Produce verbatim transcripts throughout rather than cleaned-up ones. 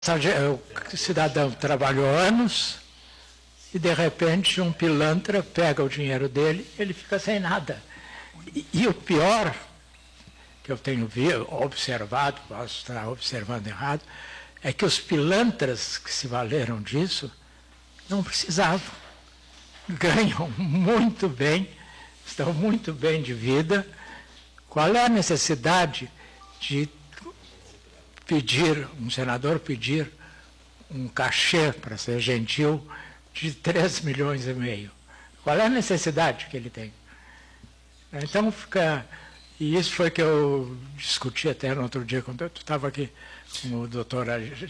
O cidadão trabalhou anos e, de repente, um pilantra pega o dinheiro dele, ele fica sem nada. E, e o pior, que eu tenho visto, observado, posso estar observando errado, é que os pilantras que se valeram disso não precisavam. Ganham muito bem, estão muito bem de vida. Qual é a necessidade de pedir, um senador pedir um cachê, para ser gentil, de três milhões e meio? Qual é a necessidade que ele tem? Então fica... E isso foi que eu discuti até no outro dia, quando eu estava aqui com o doutor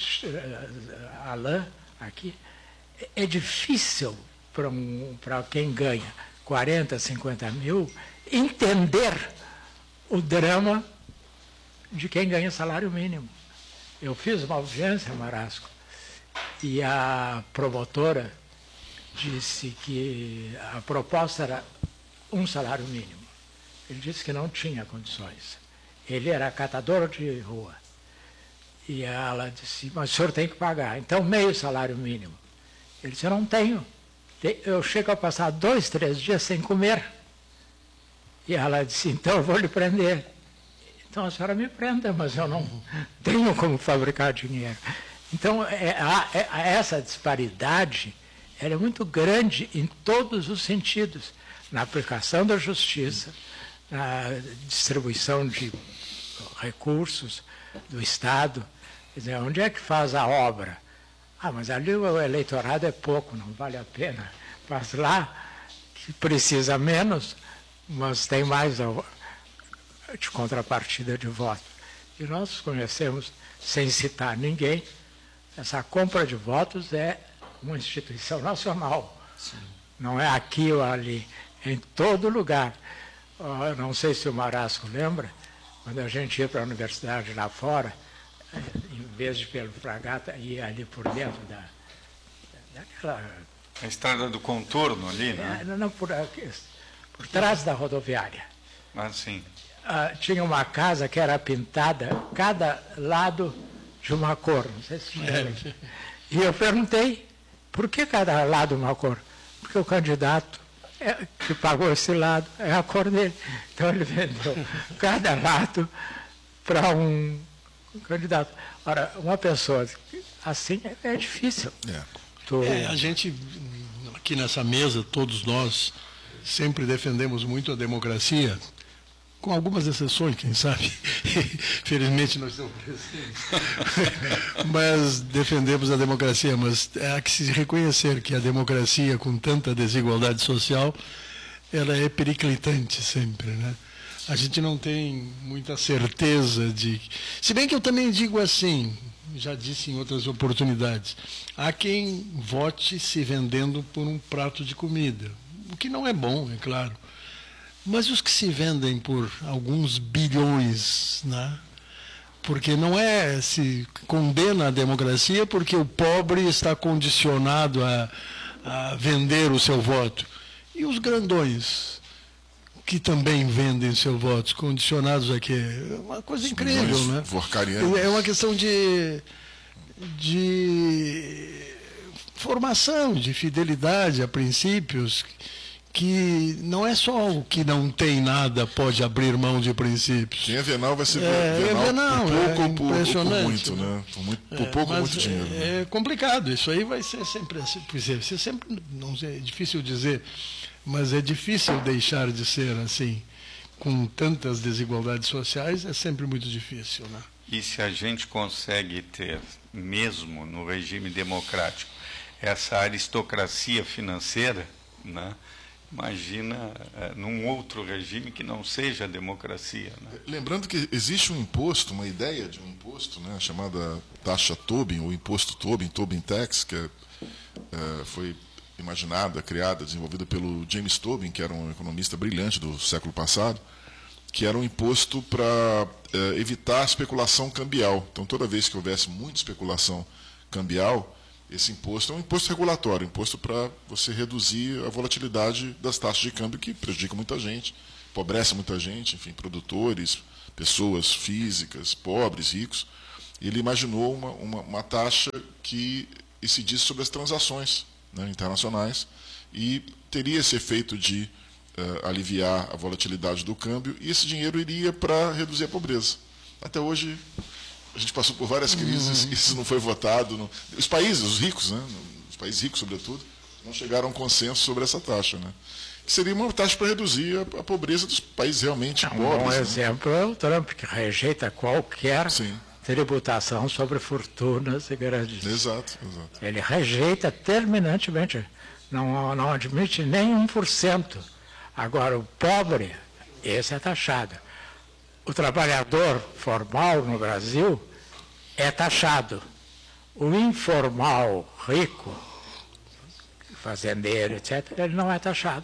Alain, aqui. É difícil para um, para quem ganha quarenta, cinquenta mil entender o drama de quem ganha salário mínimo. Eu fiz uma audiência, Marasco, e a promotora disse que a proposta era um salário mínimo. Ele disse que não tinha condições. Ele era catador de rua. E ela disse, mas o senhor tem que pagar. Então, meio salário mínimo. Ele disse, eu não tenho. Eu chego a passar dois, três dias sem comer. E ela disse, então eu vou lhe prender. Então a senhora me prenda, mas eu não tenho como fabricar dinheiro. Então, é, é, é, essa disparidade ela é muito grande em todos os sentidos. Na aplicação da justiça, na distribuição de recursos do Estado. Quer dizer, onde é que faz a obra? Ah, mas ali o eleitorado é pouco, não vale a pena. Mas lá, que precisa menos, mas tem mais de contrapartida de voto. E nós conhecemos, sem citar ninguém, essa compra de votos é uma instituição nacional. Sim. Não é aqui ou ali, é em todo lugar. Eu não sei se o Marasco lembra, quando a gente ia para a universidade lá fora, em vez de pelo Fragata, ia ali por dentro da, daquela... A estrada do contorno ali, né? É, não, não, por, aqui, por trás da rodoviária. Ah, sim. Ah, tinha uma casa que era pintada, cada lado de uma cor. Não sei se é. E eu perguntei, por que cada lado uma cor? Porque o candidato é, que pagou esse lado é a cor dele. Então ele vendeu cada lado para um candidato. Ora, uma pessoa assim é, é difícil. É. Tô... É, a gente, aqui nessa mesa, todos nós, sempre defendemos muito a democracia, com algumas exceções, quem sabe. Felizmente nós estamos presentes. Mas defendemos a democracia, mas há que se reconhecer que a democracia, com tanta desigualdade social, ela é periclitante sempre, né? A gente não tem muita certeza de... Se bem que eu também digo assim, já disse em outras oportunidades, há quem vote se vendendo por um prato de comida, o que não é bom, é claro. Mas os que se vendem por alguns bilhões, né? Porque não é, se condena a democracia porque o pobre está condicionado a, a vender o seu voto. E os grandões, que também vendem seu voto, condicionados a quê? É uma coisa incrível, né? É uma questão de, de formação, de fidelidade a princípios, que não é só o que não tem nada pode abrir mão de princípios. Quem é venal vai ser é, venal, é venal por pouco é ou por, impressionante, por muito, né? Por, muito, por é, pouco ou muito é, dinheiro. Né? É complicado, isso aí vai ser sempre assim. Ser sempre, não sei, é difícil dizer, mas é difícil deixar de ser assim. Com tantas desigualdades sociais, é sempre muito difícil, né? E se a gente consegue ter, mesmo no regime democrático, essa aristocracia financeira, né? Imagina é, num outro regime que não seja a democracia. Né? Lembrando que existe um imposto, uma ideia de um imposto, né, chamada taxa Tobin, ou imposto Tobin, Tobin Tax, que é, é, foi imaginada, criada, desenvolvida pelo James Tobin, que era um economista brilhante do século passado, que era um imposto para é, evitar a especulação cambial. Então, toda vez que houvesse muita especulação cambial, esse imposto é um imposto regulatório, um imposto para você reduzir a volatilidade das taxas de câmbio, que prejudica muita gente, empobrece muita gente, enfim, produtores, pessoas físicas, pobres, ricos. ele imaginou uma, uma, uma taxa que incidisse sobre as transações, né, internacionais e teria esse efeito de uh, aliviar a volatilidade do câmbio, e esse dinheiro iria para reduzir a pobreza. Até hoje, a gente passou por várias crises, uhum. isso não foi votado. Não... Os países, os ricos, né, os países ricos, sobretudo, não chegaram a um consenso sobre essa taxa, né? Que seria uma taxa para reduzir a, a pobreza dos países realmente pobres. Um bom né? exemplo é o Trump, que rejeita qualquer Sim. tributação sobre fortunas e grandes. Exato, exato. Ele rejeita terminantemente, não, não admite nem um por cento. Agora, o pobre, esse é taxado. O trabalhador formal no Brasil é taxado. O informal, rico, fazendeiro, etcétera, ele não é taxado.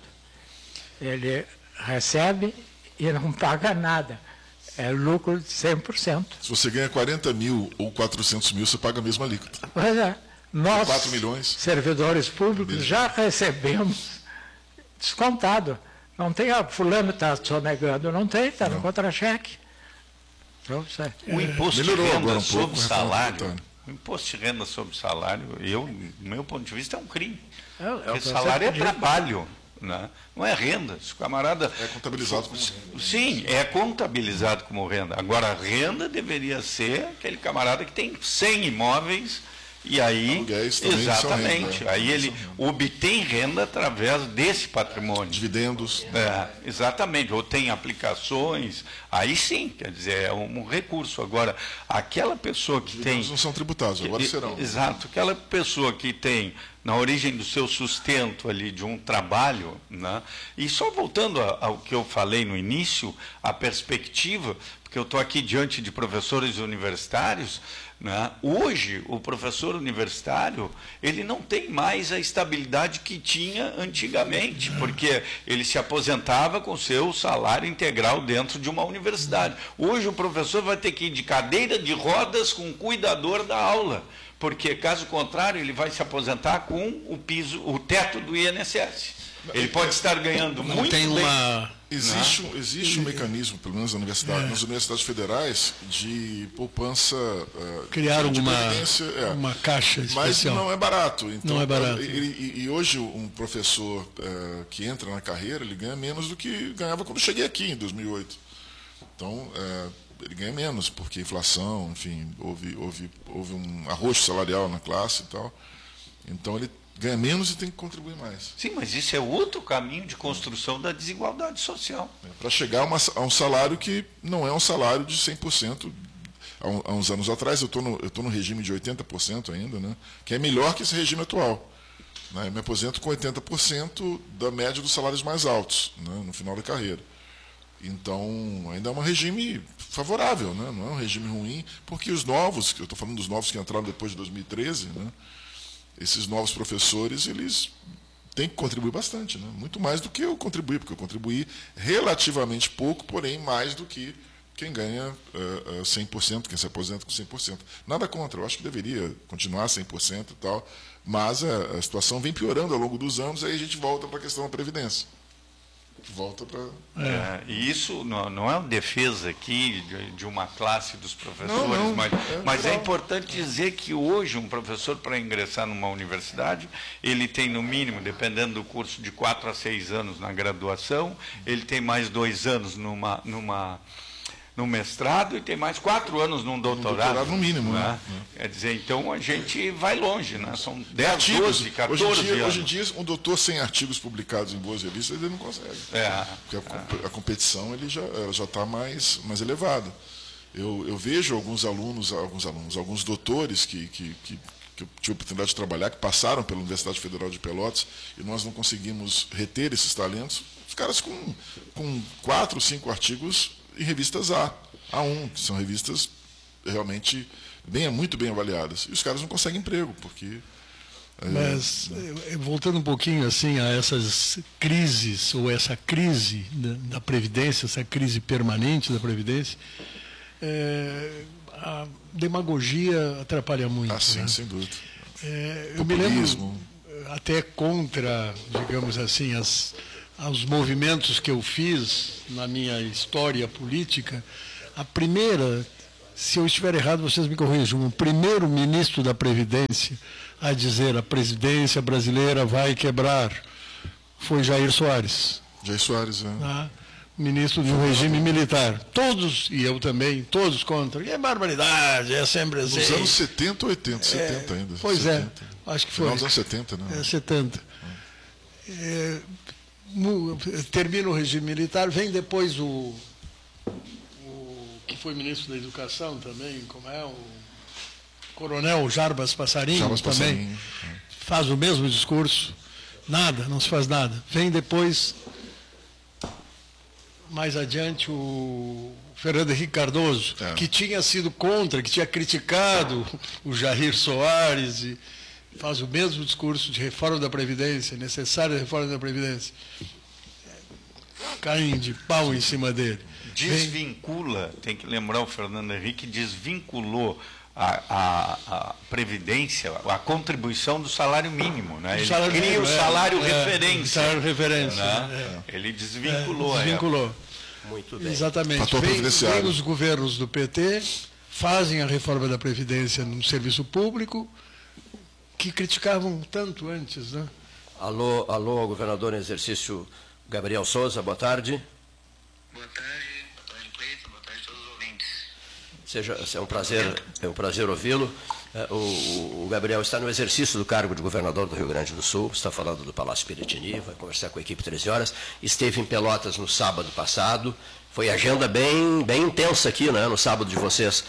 Ele recebe e não paga nada. É lucro de cem por cento. Se você ganha quarenta mil ou quatrocentos mil, você paga a mesma alíquota. Pois é. Nós, quatro milhões. servidores públicos, já recebemos descontado. Não tem, ah, fulano está sonegando. Não tem, está no contra-cheque. Então, o imposto de Melhorou renda um sobre pouco, salário, o imposto de renda sobre salário, eu, do meu ponto de vista, é um crime. É, é Porque salário é trabalho. Né? Não é renda. Se o camarada. É contabilizado como renda. Sim, é contabilizado como renda. Agora, a renda deveria ser aquele camarada que tem cem imóveis e aí. Aluguéis também exatamente. são renda, aí né? ele obtém renda através desse patrimônio. Dividendos. É, exatamente. Ou tem aplicações. Aí sim, quer dizer, é um, um recurso. Agora, aquela pessoa que Dividendos tem. não são tributados, agora serão. Exato. Aquela pessoa que tem, na origem do seu sustento ali, de um trabalho, né? E só voltando ao que eu falei no início, a perspectiva, porque eu estou aqui diante de professores universitários, né? Hoje, o professor universitário, ele não tem mais a estabilidade que tinha antigamente, porque ele se aposentava com seu salário integral dentro de uma universidade. Hoje, o professor vai ter que ir de cadeira de rodas com o cuidador da aula, porque, caso contrário, ele vai se aposentar com o piso, o teto do I N S S. Ele pode estar ganhando Não muito tem bem. Uma... Existe, um, existe um mecanismo, pelo menos na universidade, é. nas universidades federais, de poupança. Uh, Criaram de uma, é. uma caixa especial. Mas não é barato. Então, não é barato. Ele, e, e hoje um professor uh, que entra na carreira, ele ganha menos do que ganhava quando eu cheguei aqui em dois mil e oito. Então, uh, ele ganha menos, porque inflação, enfim, houve, houve, houve um arroxo salarial na classe e tal. Então, ele ganha menos e tem que contribuir mais. Sim, mas isso é outro caminho de construção da desigualdade social. É, para chegar a, uma, a um salário que não é um salário de cem por cento. Há, um, há uns anos atrás, eu estou no, eu tô no regime de oitenta por cento ainda, né, que é melhor que esse regime atual. Né, eu me aposento com oitenta por cento da média dos salários mais altos, né, no final da carreira. Então, ainda é um regime favorável, né, não é um regime ruim, porque os novos, eu estou falando dos novos que entraram depois de dois mil e treze, né, esses novos professores, eles têm que contribuir bastante, né? Muito mais do que eu contribuí, porque eu contribuí relativamente pouco, porém mais do que quem ganha uh, uh, cem por cento, quem se aposenta com cem por cento. Nada contra, eu acho que deveria continuar cem por cento e tal, mas a, a situação vem piorando ao longo dos anos, aí a gente volta para a questão da Previdência. Volta para... É, e isso não, não é uma defesa aqui de, de uma classe dos professores, não, não, mas, é, mas é importante dizer que hoje um professor, para ingressar numa universidade, ele tem no mínimo, dependendo do curso, de quatro a seis anos na graduação, ele tem mais dois anos numa, numa, no mestrado e tem mais quatro anos num doutorado. Um doutorado no mínimo, né? né? Quer dizer, então a gente vai longe, né? São dez, artigos, doze, quatorze hoje em, dia, anos. hoje em dia, um doutor sem artigos publicados em boas revistas, ele não consegue. É, porque a, a competição ele já já está mais, mais elevada. Eu, eu vejo alguns alunos, alguns alunos, alguns doutores que, que, que, que eu tive a oportunidade de trabalhar, que passaram pela Universidade Federal de Pelotas, e nós não conseguimos reter esses talentos. Os caras com, com quatro, cinco artigos em revistas A, A um, que são revistas realmente bem, muito bem avaliadas. E os caras não conseguem emprego, porque... Mas, voltando um pouquinho assim a essas crises, ou essa crise da, da Previdência, essa crise permanente da Previdência, é, a demagogia atrapalha muito. Ah, sim, né? sem dúvida. É, eu me lembro até contra, digamos assim, as, os movimentos que eu fiz na minha história política. A primeira Se eu estiver errado, vocês me corrijam. O primeiro ministro da Previdência a dizer a presidência brasileira vai quebrar foi Jair Soares. Jair Soares, é. Ah, ministro de um regime militar. Todos, e eu também, todos contra. E é barbaridade, é sempre assim. Nos anos setenta ou oitenta, setenta ainda. Pois setenta. é, acho que foi. Final dos anos setenta, né? É, setenta. É, no, termina o regime militar, vem depois o, o que foi ministro da Educação também, como é, o Coronel Jarbas Passarinho, Jarbas também. Passarinho. Faz o mesmo discurso. Nada, não se faz nada. Vem depois, mais adiante, o Fernando Henrique Cardoso, é. que tinha sido contra, que tinha criticado o Jair Soares, e faz o mesmo discurso de reforma da Previdência, necessária reforma da Previdência. Caem de pau em cima dele. Desvincula, tem que lembrar, o Fernando Henrique desvinculou A, a, a previdência, a contribuição do salário mínimo, né? Ele salário cria mínimo, o salário é, referência. É, salário referência. Né? É. Ele desvinculou. É, desvinculou. Muito bem. Exatamente. Vem, vem os governos do P T, fazem a reforma da Previdência no serviço público, que criticavam tanto antes, né? Alô, alô, governador em exercício Gabriel Souza, boa tarde. Boa tarde. Seja, é um prazer, é um prazer ouvi-lo. O, o Gabriel está no exercício do cargo de governador do Rio Grande do Sul, está falando do Palácio Piratini, vai conversar com a equipe treze horas. Esteve em Pelotas no sábado passado. Foi agenda bem, bem intensa aqui, né, no sábado de vocês.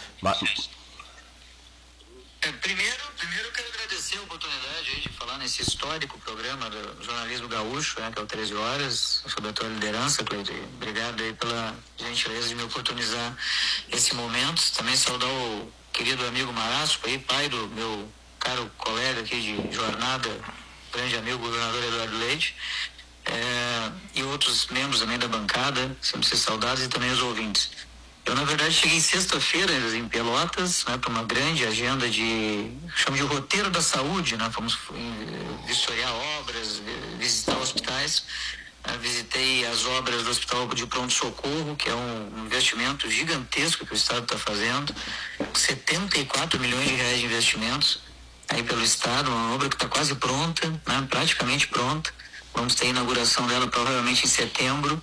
É, primeiro, primeiro eu quero agradecer a oportunidade aí de falar nesse histórico programa do jornalismo gaúcho, né, que é o treze horas, sob a tua liderança, Cleiton. Obrigado aí pela gentileza de me oportunizar esse momento. Também saudar o querido amigo Marasco aí, pai do meu caro colega aqui de jornada, grande amigo, governador Eduardo Leite, é, e outros membros também da bancada, sempre ser saudados, e também os ouvintes. Eu, na verdade, cheguei sexta-feira em Pelotas, né, para uma grande agenda de, chamo de roteiro da saúde, né, fomos vistoriar obras, visitar hospitais. Eu visitei as obras do Hospital de Pronto-Socorro, que é um investimento gigantesco que o Estado está fazendo, setenta e quatro milhões de reais de investimentos aí pelo Estado, uma obra que está quase pronta, né, praticamente pronta. Vamos ter a inauguração dela provavelmente em setembro.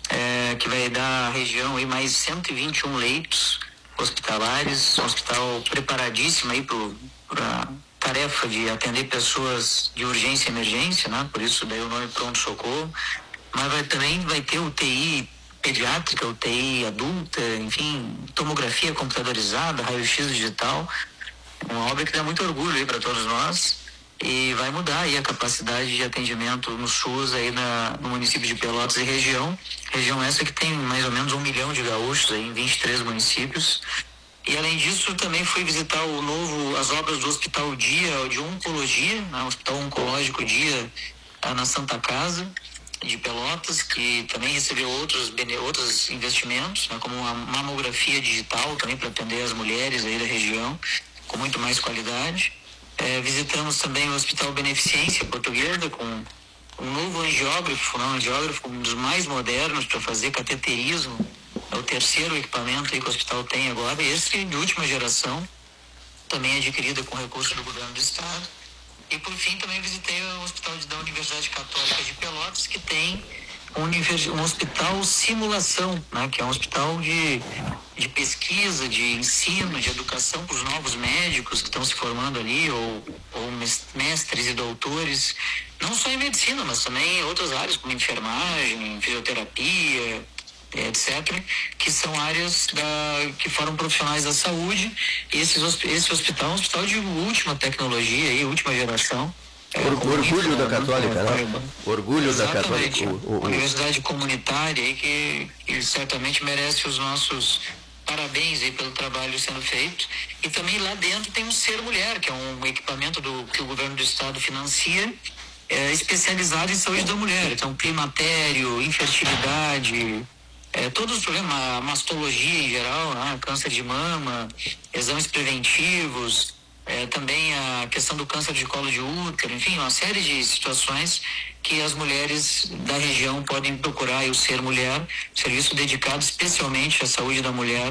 É, que vai dar à região aí mais cento e vinte e um leitos hospitalares, um hospital preparadíssimo aí para a tarefa de atender pessoas de urgência e emergência, né? Por isso daí o nome Pronto-Socorro, mas vai, também vai ter U T I pediátrica, U T I adulta, enfim, tomografia computadorizada, raio-x digital, uma obra que dá muito orgulho aí para todos nós. E vai mudar aí a capacidade de atendimento no SUS aí na, no município de Pelotas e região. Região essa que tem mais ou menos um milhão de gaúchos aí em vinte e três municípios. E além disso, também fui visitar o novo, as obras do Hospital Dia de Oncologia, né, Hospital Oncológico Dia na Santa Casa de Pelotas, que também recebeu outros, outros investimentos, né, como uma mamografia digital também para atender as mulheres aí da região, com muito mais qualidade. É, visitamos também o Hospital Beneficência Portuguesa com um novo angiógrafo, né, um angiógrafo um dos mais modernos para fazer cateterismo. É o terceiro equipamento aí que o hospital tem agora, esse de última geração, também adquirido com recurso do governo do estado. E por fim também visitei o Hospital da Universidade Católica de Pelotas, que tem um, um hospital simulação, né, que é um hospital de, de pesquisa, de ensino, de educação para os novos médicos que estão se formando ali, ou, ou mestres e doutores, não só em medicina, mas também em outras áreas, como enfermagem, fisioterapia, etcétera, que são áreas da, que foram profissionais da saúde. E esses, esse hospital é um hospital de última tecnologia, e última geração. É, orgulho da Católica, né? Orgulho da Católica. O, o, Universidade comunitária aí que, que certamente merece os nossos parabéns aí pelo trabalho sendo feito. E também lá dentro tem um Ser Mulher, que é um equipamento do, que o governo do estado financia, é, especializado em saúde da mulher. Então, climatério, infertilidade, é, todos os problemas, mastologia em geral, né? Câncer de mama, exames preventivos, É, também a questão do câncer de colo de útero, enfim, uma série de situações que as mulheres da região podem procurar. E o Ser Mulher, serviço dedicado especialmente à saúde da mulher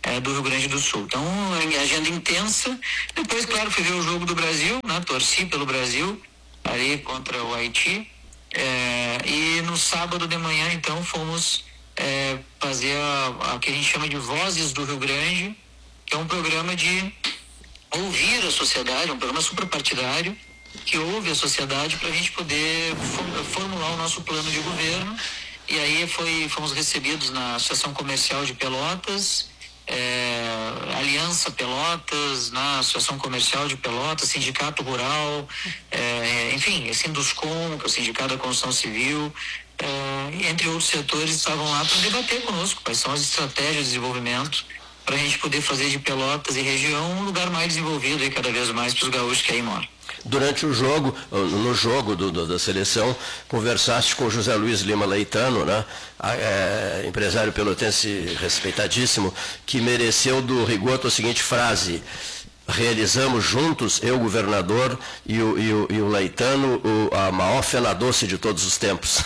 é, do Rio Grande do Sul. Então, agenda intensa. Depois, claro, fui ver o jogo do Brasil, né? Torci pelo Brasil, ali contra o Haiti. É, e no sábado de manhã, então, fomos é, fazer a, a que a gente chama de Vozes do Rio Grande, que é um programa de ouvir a sociedade, um programa suprapartidário, que ouve a sociedade para a gente poder formular o nosso plano de governo. E aí foi, fomos recebidos na Associação Comercial de Pelotas, é, Aliança Pelotas, na Associação Comercial de Pelotas, Sindicato Rural, é, enfim, Sinduscom, que é o Sindicato da Construção Civil, é, entre outros setores, estavam lá para debater conosco quais são as estratégias de desenvolvimento para a gente poder fazer de Pelotas e região um lugar mais desenvolvido e cada vez mais para os gaúchos que aí moram. Durante o jogo, no jogo do, do, da seleção, conversaste com o José Luiz Lima Leitano, né? É, empresário pelotense respeitadíssimo, que mereceu do Rigoto a seguinte frase: realizamos juntos, eu, governador, e o, e o, e o Leitano, o, a maior fena-doce de todos os tempos.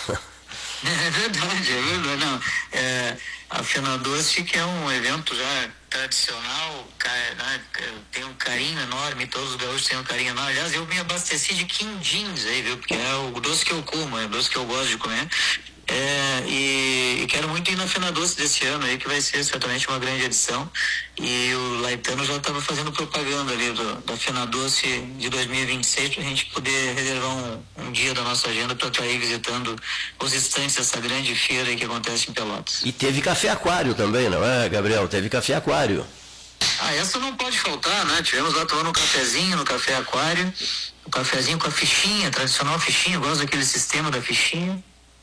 É verdade, é verdade. Não, é, a Fena-Doce, que é um evento já tradicional, né, tem um carinho enorme, todos os gaúchos têm um carinho enorme. Aliás, eu me abasteci de quindins aí, viu? Porque é o doce que eu como, é o doce que eu gosto de comer. É, e, e quero muito ir na Fena-Doce desse ano aí, que vai ser certamente uma grande edição. E o Laetano já estava fazendo propaganda ali do, da Fena-Doce de dois mil e vinte e seis para a gente poder reservar um, um dia da nossa agenda para estar aí visitando os estantes dessa grande feira aí que acontece em Pelotas. E teve café aquário também, não é, Gabriel? Teve café aquário. Ah, essa não pode faltar, né? Tivemos lá tomando um cafezinho no Café Aquário, um cafezinho com a fichinha, tradicional fichinha, eu gosto daquele sistema da fichinha.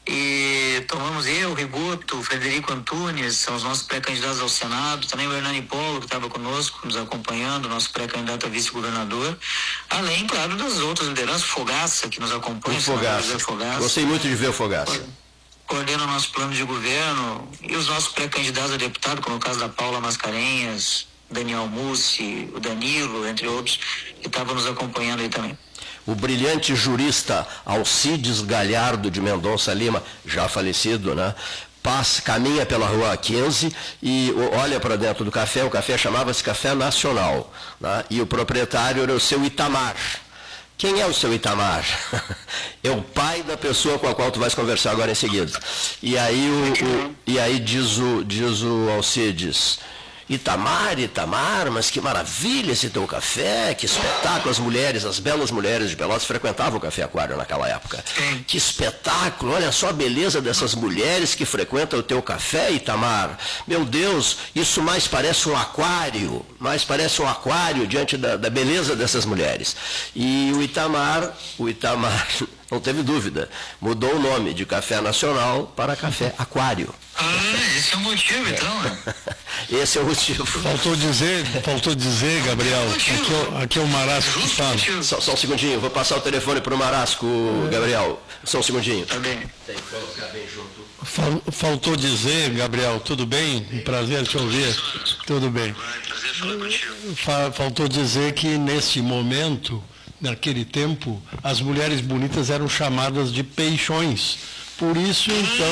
E tomamos eu, o Rigoto, o Frederico Antunes, são os nossos pré-candidatos ao Senado, também o Hernani Polo, que estava conosco, nos acompanhando, nosso pré-candidato a vice-governador, além, claro, das outras lideranças, Fogaça, que nos acompanha, o Fogaça. Fogaça. Gostei muito de ver o Fogaça. Coordena o nosso plano de governo, e os nossos pré-candidatos a deputado, como o caso da Paula Mascarenhas, Daniel Mussi, o Danilo, entre outros, que estavam nos acompanhando aí também. O brilhante jurista Alcides Galhardo de Mendonça Lima, já falecido, né? Passa, caminha pela rua quinze e olha para dentro do café. O café chamava-se Café Nacional, né? E o proprietário era o seu Itamar. Quem é o seu Itamar? É o pai da pessoa com a qual tu vais conversar agora em seguida. E aí, o, o, e aí diz, o, diz o Alcides: Itamar, Itamar, mas que maravilha esse teu café, que espetáculo. As mulheres, as belas mulheres de Pelotas frequentavam o Café Aquário naquela época. Que espetáculo, olha só a beleza dessas mulheres que frequentam o teu café, Itamar. Meu Deus, isso mais parece um aquário, mais parece um aquário diante da, da beleza dessas mulheres. E o Itamar, o Itamar, não teve dúvida, mudou o nome de Café Nacional para Café Aquário. Ah, esse é o motivo, então, né? Esse é o motivo. Faltou dizer, faltou dizer, Gabriel, aqui é, aqui é o Marasco que fala. Só, só um segundinho, vou passar o telefone para o Marasco, Gabriel. Só um segundinho. Tá bem. Tem que colocar bem junto. Fal, faltou dizer, Gabriel, tudo bem? Um prazer te ouvir. Tudo bem. Prazer falar contigo. Faltou dizer que nesse momento, naquele tempo, as mulheres bonitas eram chamadas de peixões. Por isso,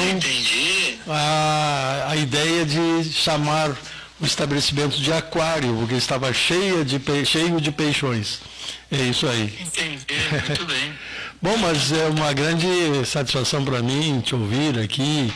então, a, a ideia de chamar o estabelecimento de aquário, porque estava cheia de pe, cheio de peixões. É isso aí. Entendi, muito bem. Bom, mas é uma grande satisfação para mim te ouvir aqui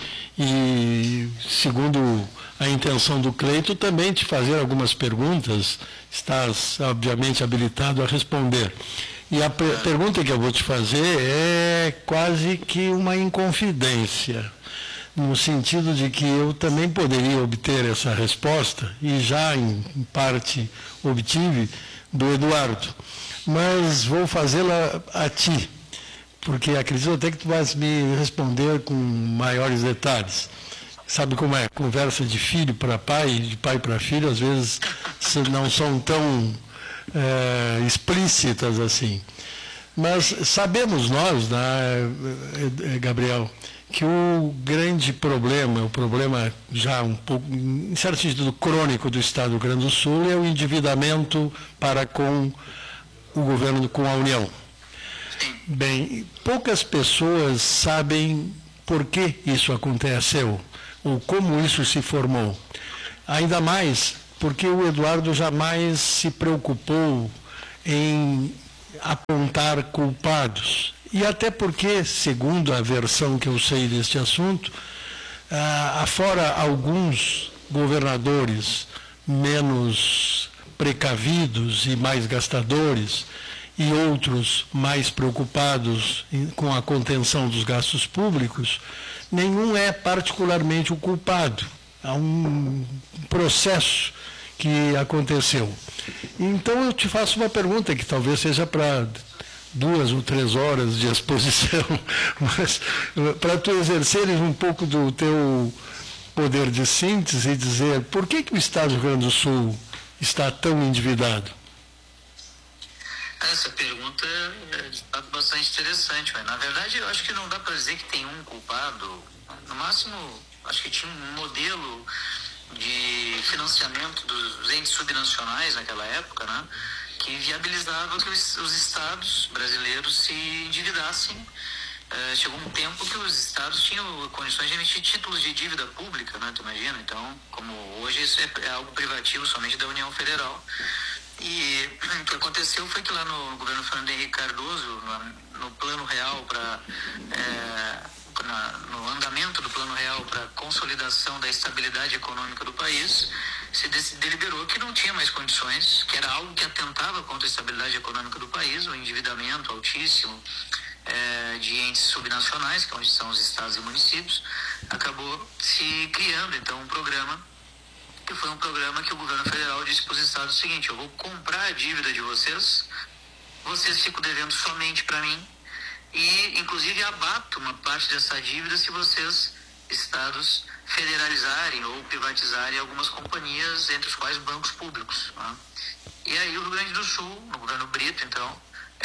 e, segundo a intenção do Cleito, também te fazer algumas perguntas. Estás, obviamente, habilitado a responder. E a per pergunta que eu vou te fazer é quase que uma inconfidência, no sentido de que eu também poderia obter essa resposta, e já em parte obtive, do Eduardo. Mas vou fazê-la a ti, porque acredito até que tu vais me responder com maiores detalhes. Sabe como é? Conversa de filho para pai, de pai para filho, às vezes não são tão é, explícitas assim. Mas sabemos nós, né, Gabriel, que o grande problema, o problema já um pouco, em certo sentido, crônico do Estado do Rio Grande do Sul é o endividamento para com o governo, com a União. Bem, poucas pessoas sabem por que isso aconteceu, ou como isso se formou. Ainda mais porque o Eduardo jamais se preocupou em apontar culpados. E até porque, segundo a versão que eu sei deste assunto, ah, afora alguns governadores menos precavidos e mais gastadores, e outros mais preocupados em, com a contenção dos gastos públicos, nenhum é particularmente o culpado. Há um processo que aconteceu. Então eu te faço uma pergunta que talvez seja para duas ou três horas de exposição, mas para tu exerceres um pouco do teu poder de síntese e dizer por que, que o Estado do Rio Grande do Sul está tão endividado? Essa pergunta é bastante interessante, mas na verdade eu acho que não dá para dizer que tem um culpado. No máximo, acho que tinha um modelo de financiamento dos entes subnacionais naquela época, né, que viabilizava que os, os estados brasileiros se endividassem. Uh, chegou um tempo que os estados tinham condições de emitir títulos de dívida pública, né, tu imagina? Então, como hoje isso é, é algo privativo somente da União Federal. E o que aconteceu foi que lá no governo Fernando Henrique Cardoso, no, no plano real para é, no andamento do plano real para consolidação da estabilidade econômica do país, se deliberou que não tinha mais condições, que era algo que atentava contra a estabilidade econômica do país, o endividamento altíssimo é, de entes subnacionais, que é onde são os estados e municípios, acabou se criando então um programa, que foi um programa que o governo federal disse para os estados o seguinte: eu vou comprar a dívida de vocês, vocês ficam devendo somente para mim, e inclusive abato uma parte dessa dívida se vocês, estados, federalizarem ou privatizarem algumas companhias, entre os quais bancos públicos, né? E aí o Rio Grande do Sul, no governo Brito, então,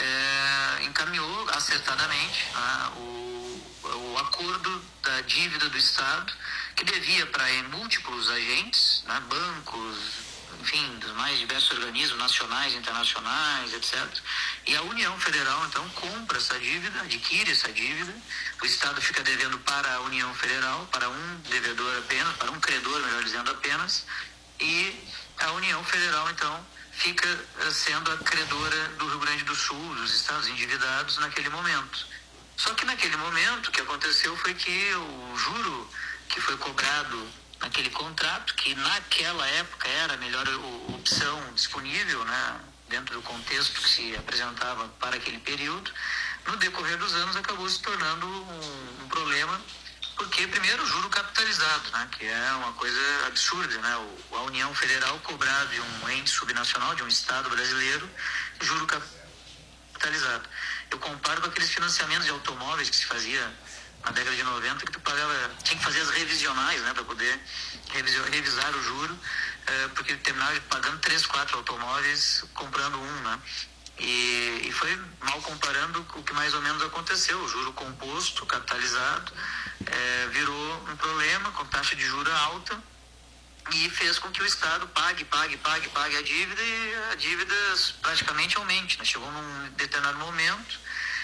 é, encaminhou acertadamente, né, o, o acordo da dívida do Estado, que devia para múltiplos agentes, né, bancos, enfim, dos mais diversos organismos nacionais, internacionais, etcétera. E a União Federal, então, compra essa dívida, adquire essa dívida, o Estado fica devendo para a União Federal, para um devedor apenas, para um credor, melhor dizendo, apenas, e a União Federal, então, fica sendo a credora do Rio Grande do Sul, dos estados endividados naquele momento. Só que naquele momento, o que aconteceu foi que o juro que foi cobrado naquele contrato, que naquela época era a melhor opção disponível, né, dentro do contexto que se apresentava para aquele período, no decorrer dos anos acabou se tornando um, um problema, porque primeiro o juro capitalizado, né, que é uma coisa absurda, né, o, a União Federal cobrar de um ente subnacional, de um Estado brasileiro, juro capitalizado. Eu comparo com aqueles financiamentos de automóveis que se fazia na década de noventa, que tu pagava, tinha que fazer as revisionais, né, para poder revisar, revisar o juro, eh, porque terminava pagando três, quatro automóveis, comprando um, né? E, e foi, mal comparando, o que mais ou menos aconteceu. O juro composto, capitalizado, eh, virou um problema com taxa de juros alta e fez com que o Estado pague, pague, pague, pague a dívida e a dívida praticamente aumente, né? Chegou num determinado momento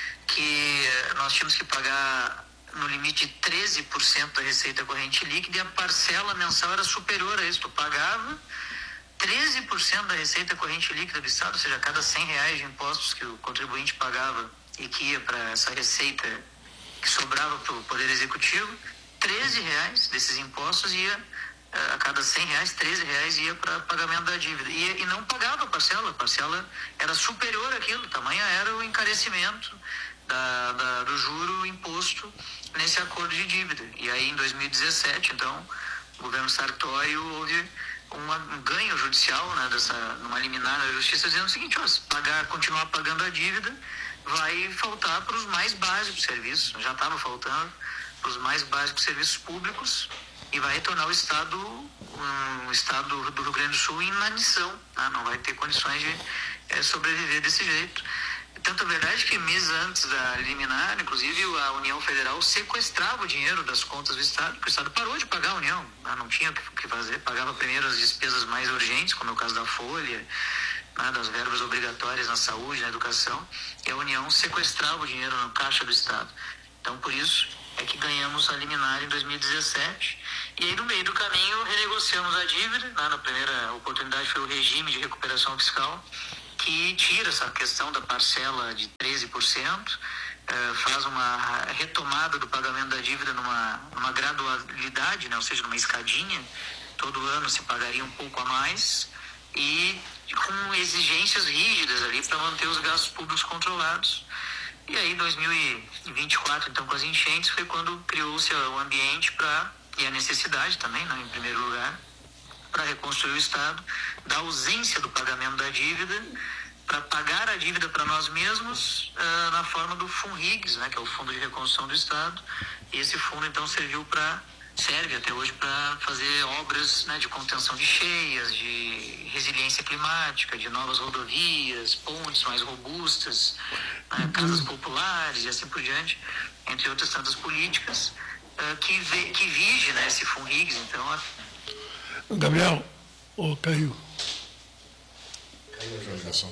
que nós tínhamos que pagar no limite de treze por cento da receita corrente líquida, e a parcela mensal era superior a isso. Tu pagava treze por cento da receita corrente líquida do Estado, ou seja, a cada cem reais de impostos que o contribuinte pagava e que ia para essa receita que sobrava para o Poder Executivo, treze reais desses impostos ia, a cada cem reais, treze reais ia para pagamento da dívida. E, e não pagava a parcela, a parcela era superior àquilo, tamanho era o encarecimento Da, da, do juro imposto nesse acordo de dívida. E aí, em dois mil e dezessete, então, o governo Sartori houve uma, um ganho judicial, né, dessa, numa liminar na justiça, dizendo o seguinte: ó, se pagar, continuar pagando a dívida, vai faltar para os mais básicos serviços, já estava faltando para os mais básicos serviços públicos, e vai tornar o Estado, um, o Estado do Rio Grande do Sul, em inanição, né, não vai ter condições de é, sobreviver desse jeito. Tanto é verdade que meses antes da liminar, inclusive, a União Federal sequestrava o dinheiro das contas do Estado, porque o Estado parou de pagar a União, né? Não tinha o que fazer, pagava primeiro as despesas mais urgentes, como é o caso da folha, né, das verbas obrigatórias na saúde, na educação, e a União sequestrava o dinheiro no caixa do Estado. Então, por isso é que ganhamos a liminar em dois mil e dezessete, E aí, no meio do caminho, renegociamos a dívida. Né? Na primeira oportunidade foi o regime de recuperação fiscal, que tira essa questão da parcela de treze por cento, eh, faz uma retomada do pagamento da dívida numa, numa gradualidade, né? Ou seja, numa escadinha. Todo ano se pagaria um pouco a mais e com exigências rígidas ali para manter os gastos públicos controlados. E aí, em dois mil e vinte e quatro, então, com as enchentes, foi quando criou-se o ambiente para, e a necessidade também, né, em primeiro lugar, para reconstruir o Estado, da ausência do pagamento da dívida, para pagar a dívida para nós mesmos uh, na forma do FUNRIGS, né, que é o Fundo de Reconstrução do Estado. E esse fundo, então, serviu para, serve até hoje para fazer obras, né, de contenção de cheias, de resiliência climática, de novas rodovias, pontes mais robustas, né, casas populares e assim por diante, entre outras tantas políticas, uh, que, ve, que vige, né, esse FUNRIGS. Então, a... Gabriel, ô, oh, caiu. Caiu a ligação.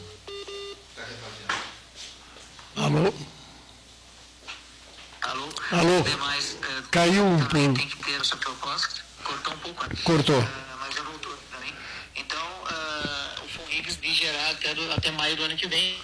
Alô? Alô? Alô? Demais, uh, caiu um pouco. Tem que ter essa proposta. Cortou um pouco. Cortou. Uh, mas já voltou também. Então, uh, o FUNRIGS vigerá até, do, até maio do ano que vem.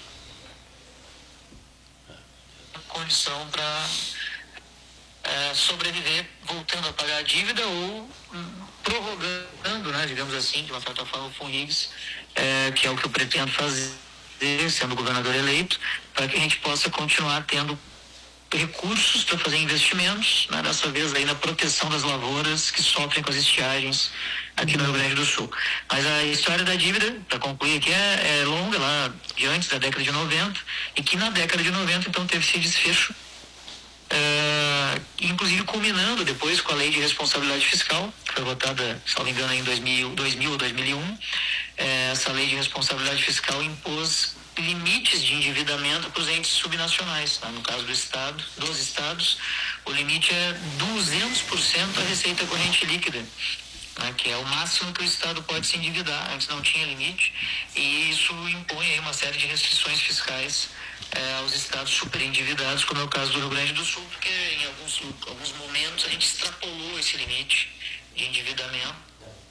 Condição para uh, sobreviver, voltando a pagar a dívida ou um, prorrogando, né, digamos assim, de uma certa forma, o FUNRIGS, uh, que é o que eu pretendo fazer, sendo governador eleito, para que a gente possa continuar tendo recursos para fazer investimentos, né, dessa vez aí na proteção das lavouras que sofrem com as estiagens aqui no Rio Grande do Sul. Mas a história da dívida, para concluir aqui, é, é longa, lá de antes da década de noventa, e que na década de noventa, então, teve esse desfecho, uh, inclusive culminando depois com a Lei de Responsabilidade Fiscal, que foi votada, se não me engano, em dois mil, dois mil ou dois mil e um. Uh, essa Lei de Responsabilidade Fiscal impôs limites de endividamento para os entes subnacionais. Tá? No caso do Estado, dos Estados, o limite é duzentos por cento da receita corrente líquida, né? Que é o máximo que o Estado pode se endividar. Antes não tinha limite, e isso impõe aí uma série de restrições fiscais eh, aos Estados superendividados, como é o caso do Rio Grande do Sul, porque em alguns, alguns momentos a gente extrapolou esse limite de endividamento,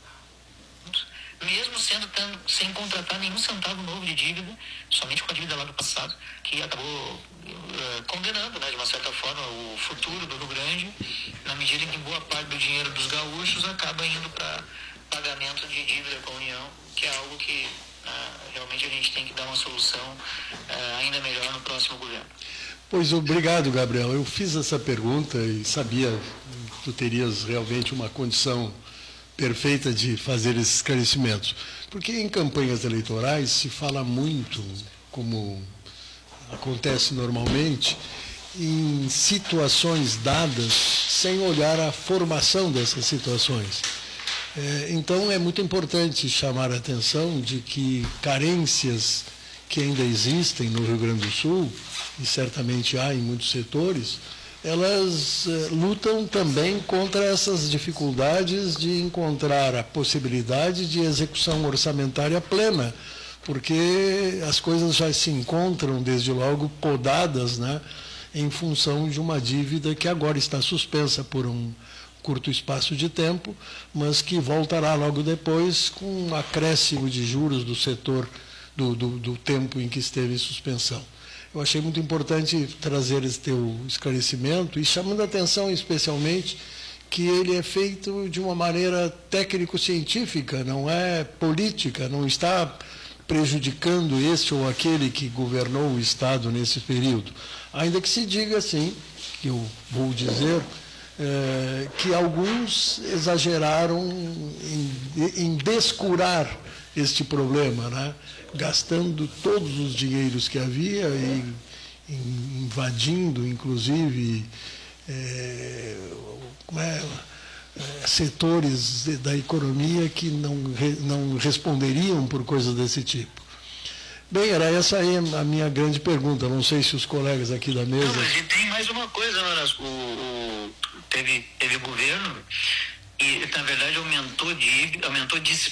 mesmo sendo tendo, sem contratar nenhum centavo novo de dívida, somente com a dívida lá do passado, que acabou uh, condenando, né, de uma certa forma, o futuro do Rio Grande, na medida em que boa parte do dinheiro dos gaúchos acaba indo para pagamento de dívida com a União, que é algo que uh, realmente a gente tem que dar uma solução uh, ainda melhor no próximo governo. Pois, obrigado, Gabriel. Eu fiz essa pergunta e sabia que tu terias realmente uma condição perfeita de fazer esses esclarecimentos. Porque em campanhas eleitorais se fala muito, como acontece normalmente, em situações dadas sem olhar a formação dessas situações. É, então é muito importante chamar a atenção de que carências que ainda existem no Rio Grande do Sul, e certamente há em muitos setores, elas eh, lutam também contra essas dificuldades de encontrar a possibilidade de execução orçamentária plena, porque as coisas já se encontram, desde logo, podadas, né, em função de uma dívida que agora está suspensa por um curto espaço de tempo, mas que voltará logo depois com um acréscimo de juros do setor do, do, do tempo em que esteve em suspensão. Eu achei muito importante trazer esse teu esclarecimento e chamando a atenção especialmente que ele é feito de uma maneira técnico-científica, não é política, não está prejudicando este ou aquele que governou o Estado nesse período. Ainda que se diga assim, que eu vou dizer, é, que alguns exageraram em, em descurar este problema, né? Gastando todos os dinheiros que havia e invadindo, inclusive, é, é, setores da economia que não, não responderiam por coisas desse tipo. Bem, era essa aí a minha grande pergunta. Não sei se os colegas aqui da mesa... Não, mas e tem mais uma coisa, Norasco. O, o, teve, teve governo e, na verdade, aumentou dívida, aumentou despesa,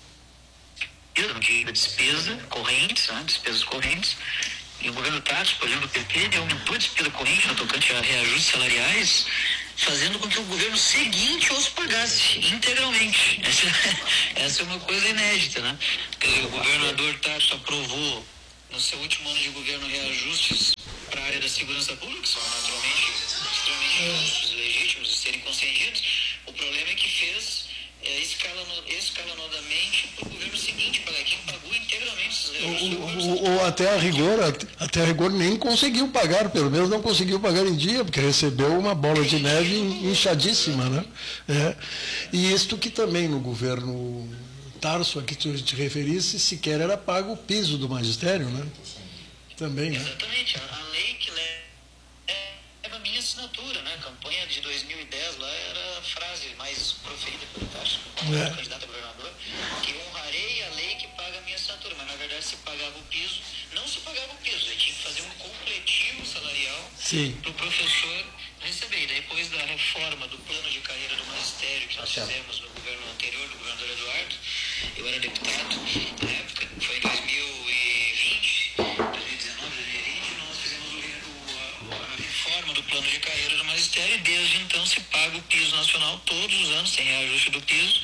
de despesa correntes, né, despesas correntes, e o governo Tássio, por exemplo, do P T, ele aumentou a despesa corrente no tocante a reajustes salariais fazendo com que o governo seguinte os pagasse integralmente. Essa, essa é uma coisa inédita, né? Quer dizer, o governador Tarso aprovou, no seu último ano de governo, reajustes para a área da segurança pública, que são naturalmente extremamente justos e legítimos de serem concedidos. O problema é que fez é, escalano, escalonadamente para o governo seguinte, para quem pagou integralmente esses reajustes. Ou, ou até a rigor, até a rigor nem conseguiu pagar, pelo menos não conseguiu pagar em dia, porque recebeu uma bola de neve inchadíssima, né? É. E isto que também no governo Tarso, a que tu te referisse, sequer era pago o piso do magistério, né? Também, né? Exatamente, a, a lei que leva a minha assinatura, né? A campanha de dois mil e dez lá era a frase mais proferida pelo Tarso, é. candidato a governador, que honrarei a lei que paga a minha assinatura, mas na verdade se pagava o piso, não se pagava o piso, ele tinha que fazer um completivo salarial para o professor receber. E depois da reforma do plano de carreira do magistério que nós fizemos no governo anterior, do governador Eduardo, eu era deputado na época, foi em dois mil e vinte, dois mil e dezenove, dois mil e vinte, nós fizemos o, o, a reforma do plano de carreira do magistério e desde então se paga o piso nacional todos os anos, tem reajuste do piso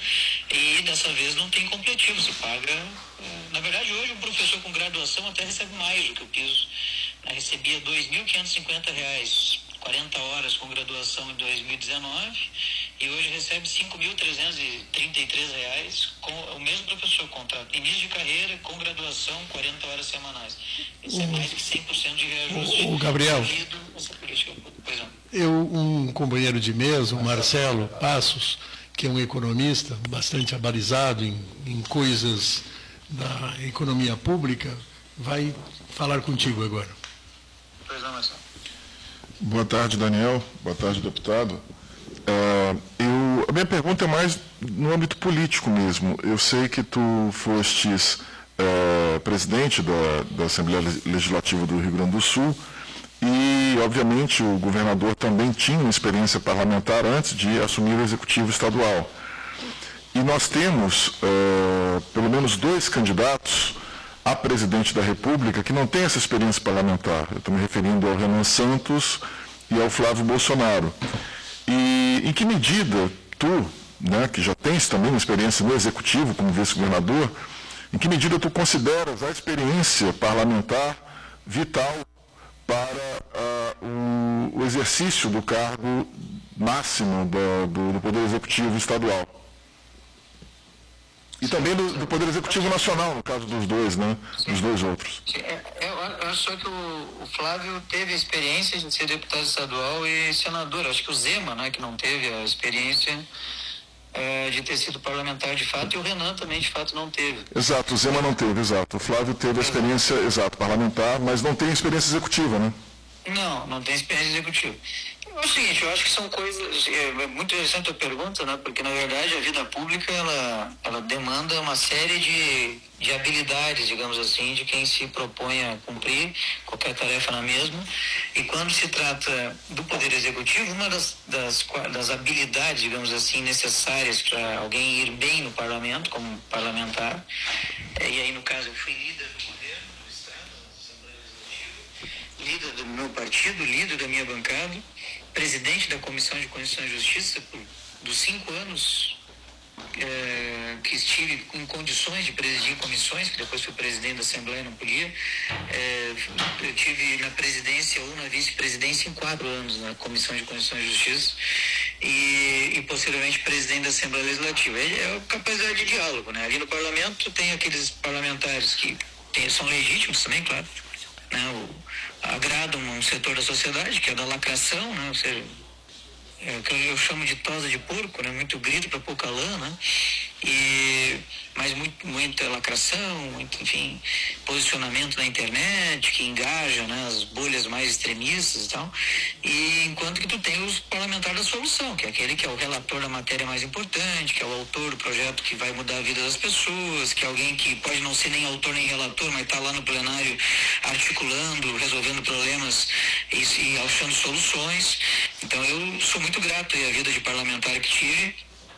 e dessa vez não tem completivo, se paga. Na verdade, hoje um professor com graduação até recebe mais do que o piso. Eu recebia dois mil quinhentos e cinquenta reais, quarenta horas com graduação em dois mil e dezenove, e hoje recebe cinco mil trezentos e trinta e três reais com o mesmo professor, contrato, início de carreira, com graduação, quarenta horas semanais. Isso é mais que cem por cento de reajuste. O Gabriel, essa política. Pois não. Eu, um companheiro de mesa, o Marcelo Passos, que é um economista bastante abalizado em, em coisas da economia pública, vai falar contigo agora. Pois não, Marcelo. Boa tarde, Daniel. Boa tarde, deputado. É, eu, a minha pergunta é mais no âmbito político mesmo. Eu sei que tu fostes é, presidente da, da Assembleia Legislativa do Rio Grande do Sul e, obviamente, o governador também tinha uma experiência parlamentar antes de assumir o Executivo Estadual. E nós temos, é, pelo menos, dois candidatos a presidente da República que não tem essa experiência parlamentar. Eu estou me referindo ao Renan Santos e ao Flávio Bolsonaro. E em que medida tu, né, que já tens também uma experiência no Executivo como vice-governador, em que medida tu consideras a experiência parlamentar vital para uh, o, o exercício do cargo máximo do, do, do Poder Executivo Estadual? E também do, do Poder Executivo Nacional, no caso dos dois, né? Dos dois outros. Eu acho só que o, o Flávio teve a experiência de ser deputado estadual e senador. Acho que o Zema, né, que não teve a experiência é, de ter sido parlamentar de fato, e o Renan também de fato não teve. Exato, o Zema não teve, exato. O Flávio teve a experiência, exato, parlamentar, mas não tem experiência executiva, né? Não, não tem experiência executiva. É o seguinte, eu acho que são coisas, é muito interessante a pergunta, né, porque na verdade a vida pública, ela, ela demanda uma série de, de habilidades, digamos assim, de quem se propõe a cumprir qualquer tarefa na mesma, e quando se trata do Poder Executivo, uma das, das, das habilidades, digamos assim, necessárias para alguém ir bem no parlamento, como parlamentar, é, e aí no caso eu fui líder do governo do Estado, da Assembleia Legislativa, líder do meu partido, líder da minha bancada, presidente da Comissão de Constituição e Justiça por, dos cinco anos é, que estive em condições de presidir comissões, que depois fui presidente da Assembleia, não podia. É, eu tive na presidência ou na vice-presidência em quatro anos na Comissão de Constituição e Justiça e, e posteriormente presidente da Assembleia Legislativa. É a capacidade de diálogo, né? Ali no parlamento tem aqueles parlamentares que tem, são legítimos também, claro, né? O, agradam um setor da sociedade, que é da lacração, né? Ou seja, é o que eu chamo de tosa de porco, né? Muito grito para pouca lã, né? E, mas muito, muita lacração, muito, enfim, posicionamento na internet que engaja, né, as bolhas mais extremistas e tal. E enquanto que tu tem os parlamentares da solução, que é aquele que é o relator da matéria mais importante, que é o autor do projeto que vai mudar a vida das pessoas, que é alguém que pode não ser nem autor nem relator, mas está lá no plenário articulando, resolvendo problemas e, e achando soluções. Então eu sou muito grato à vida de parlamentar que tive,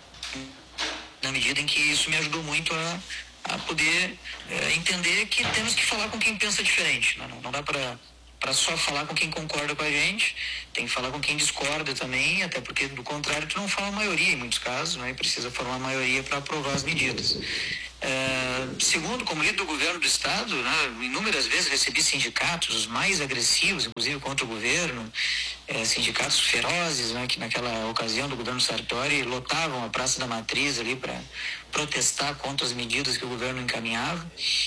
na medida em que isso me ajudou muito a, a poder é, entender que temos que falar com quem pensa diferente. Não, não dá para para só falar com quem concorda com a gente, tem que falar com quem discorda também, até porque, do contrário, tu não forma maioria em muitos casos, né? E precisa formar maioria para aprovar as medidas. Uh, segundo, como líder do governo do Estado, né, inúmeras vezes recebi sindicatos, os mais agressivos, inclusive contra o governo, eh, sindicatos ferozes, né, que naquela ocasião do governo Sartori lotavam a Praça da Matriz ali para protestar contra as medidas que o governo encaminhava.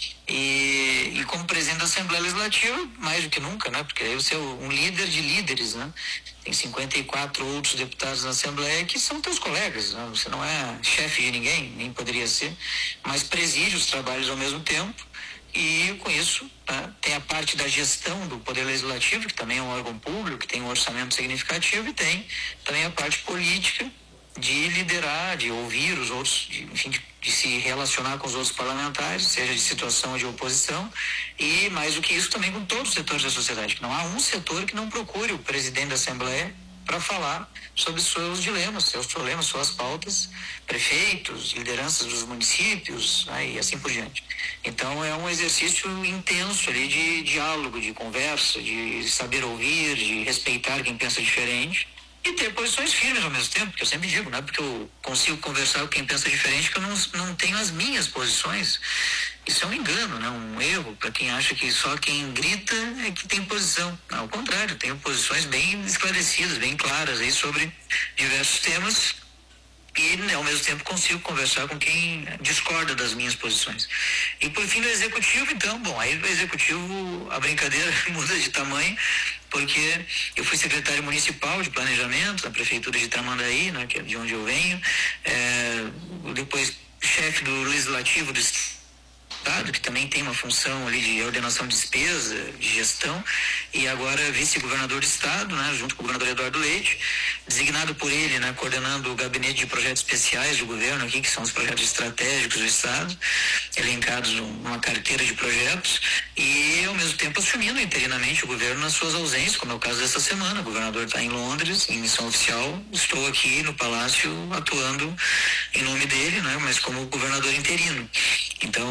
E, e como presidente da Assembleia Legislativa, mais do que nunca, né, porque aí você é um líder de líderes, né? Tem cinquenta e quatro outros deputados na Assembleia que são teus colegas, né? Você não é chefe de ninguém, nem poderia ser, mas preside os trabalhos ao mesmo tempo e, com isso, né, tem a parte da gestão do Poder Legislativo, que também é um órgão público, que tem um orçamento significativo, e tem também a parte política de liderar, de ouvir os outros, de, enfim, de, de se relacionar com os outros parlamentares, seja de situação ou de oposição, e mais do que isso também com todos os setores da sociedade, que não há um setor que não procure o presidente da Assembleia para falar sobre seus dilemas, seus problemas, suas pautas, prefeitos, lideranças dos municípios, né, e assim por diante. Então é um exercício intenso ali de diálogo, de conversa, de saber ouvir, de respeitar quem pensa diferente, e ter posições firmes ao mesmo tempo, que eu sempre digo, não é porque eu consigo conversar com quem pensa diferente que eu não, não tenho as minhas posições. Isso é um engano, né? Um erro para quem acha que só quem grita é que tem posição. Não, ao contrário, tenho posições bem esclarecidas, bem claras aí sobre diversos temas e, né, ao mesmo tempo, consigo conversar com quem discorda das minhas posições. E por fim, do Executivo, então, bom, aí do Executivo a brincadeira muda de tamanho, porque eu fui secretário municipal de planejamento da prefeitura de Tramandaí, né, que é de onde eu venho, é, depois chefe do legislativo do Estado, que também tem uma função ali de ordenação de despesa, de gestão, e agora vice-governador do Estado, né, junto com o governador Eduardo Leite, designado por ele, né, coordenando o gabinete de projetos especiais do governo aqui, que são os projetos estratégicos do Estado, elencados numa carteira de projetos, e ao mesmo tempo assumindo interinamente o governo nas suas ausências, como é o caso dessa semana. O governador está em Londres, em missão oficial, estou aqui no Palácio atuando em nome dele, né, mas como governador interino. Então,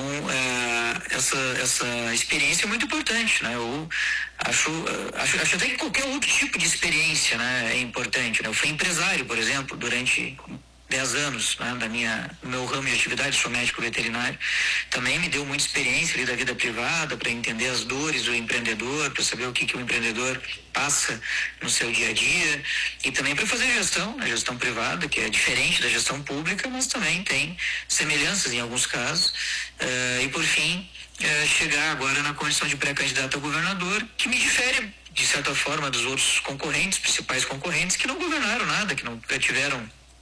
é, essa, essa experiência é muito importante, né? Eu acho, acho, acho até que qualquer outro tipo de experiência, né, é importante, né? Eu fui empresário, por exemplo, durante dez anos, né, da minha, do meu ramo de atividade, sou médico veterinário, também me deu muita experiência ali da vida privada para entender as dores do empreendedor, para saber o que, que o empreendedor passa no seu dia a dia, e também para fazer gestão, a gestão privada, que é diferente da gestão pública, mas também tem semelhanças em alguns casos. Uh, e por fim, uh, chegar agora na condição de pré-candidato a governador, que me difere de certa forma dos outros concorrentes, principais concorrentes, que não governaram nada, que nunca tiveram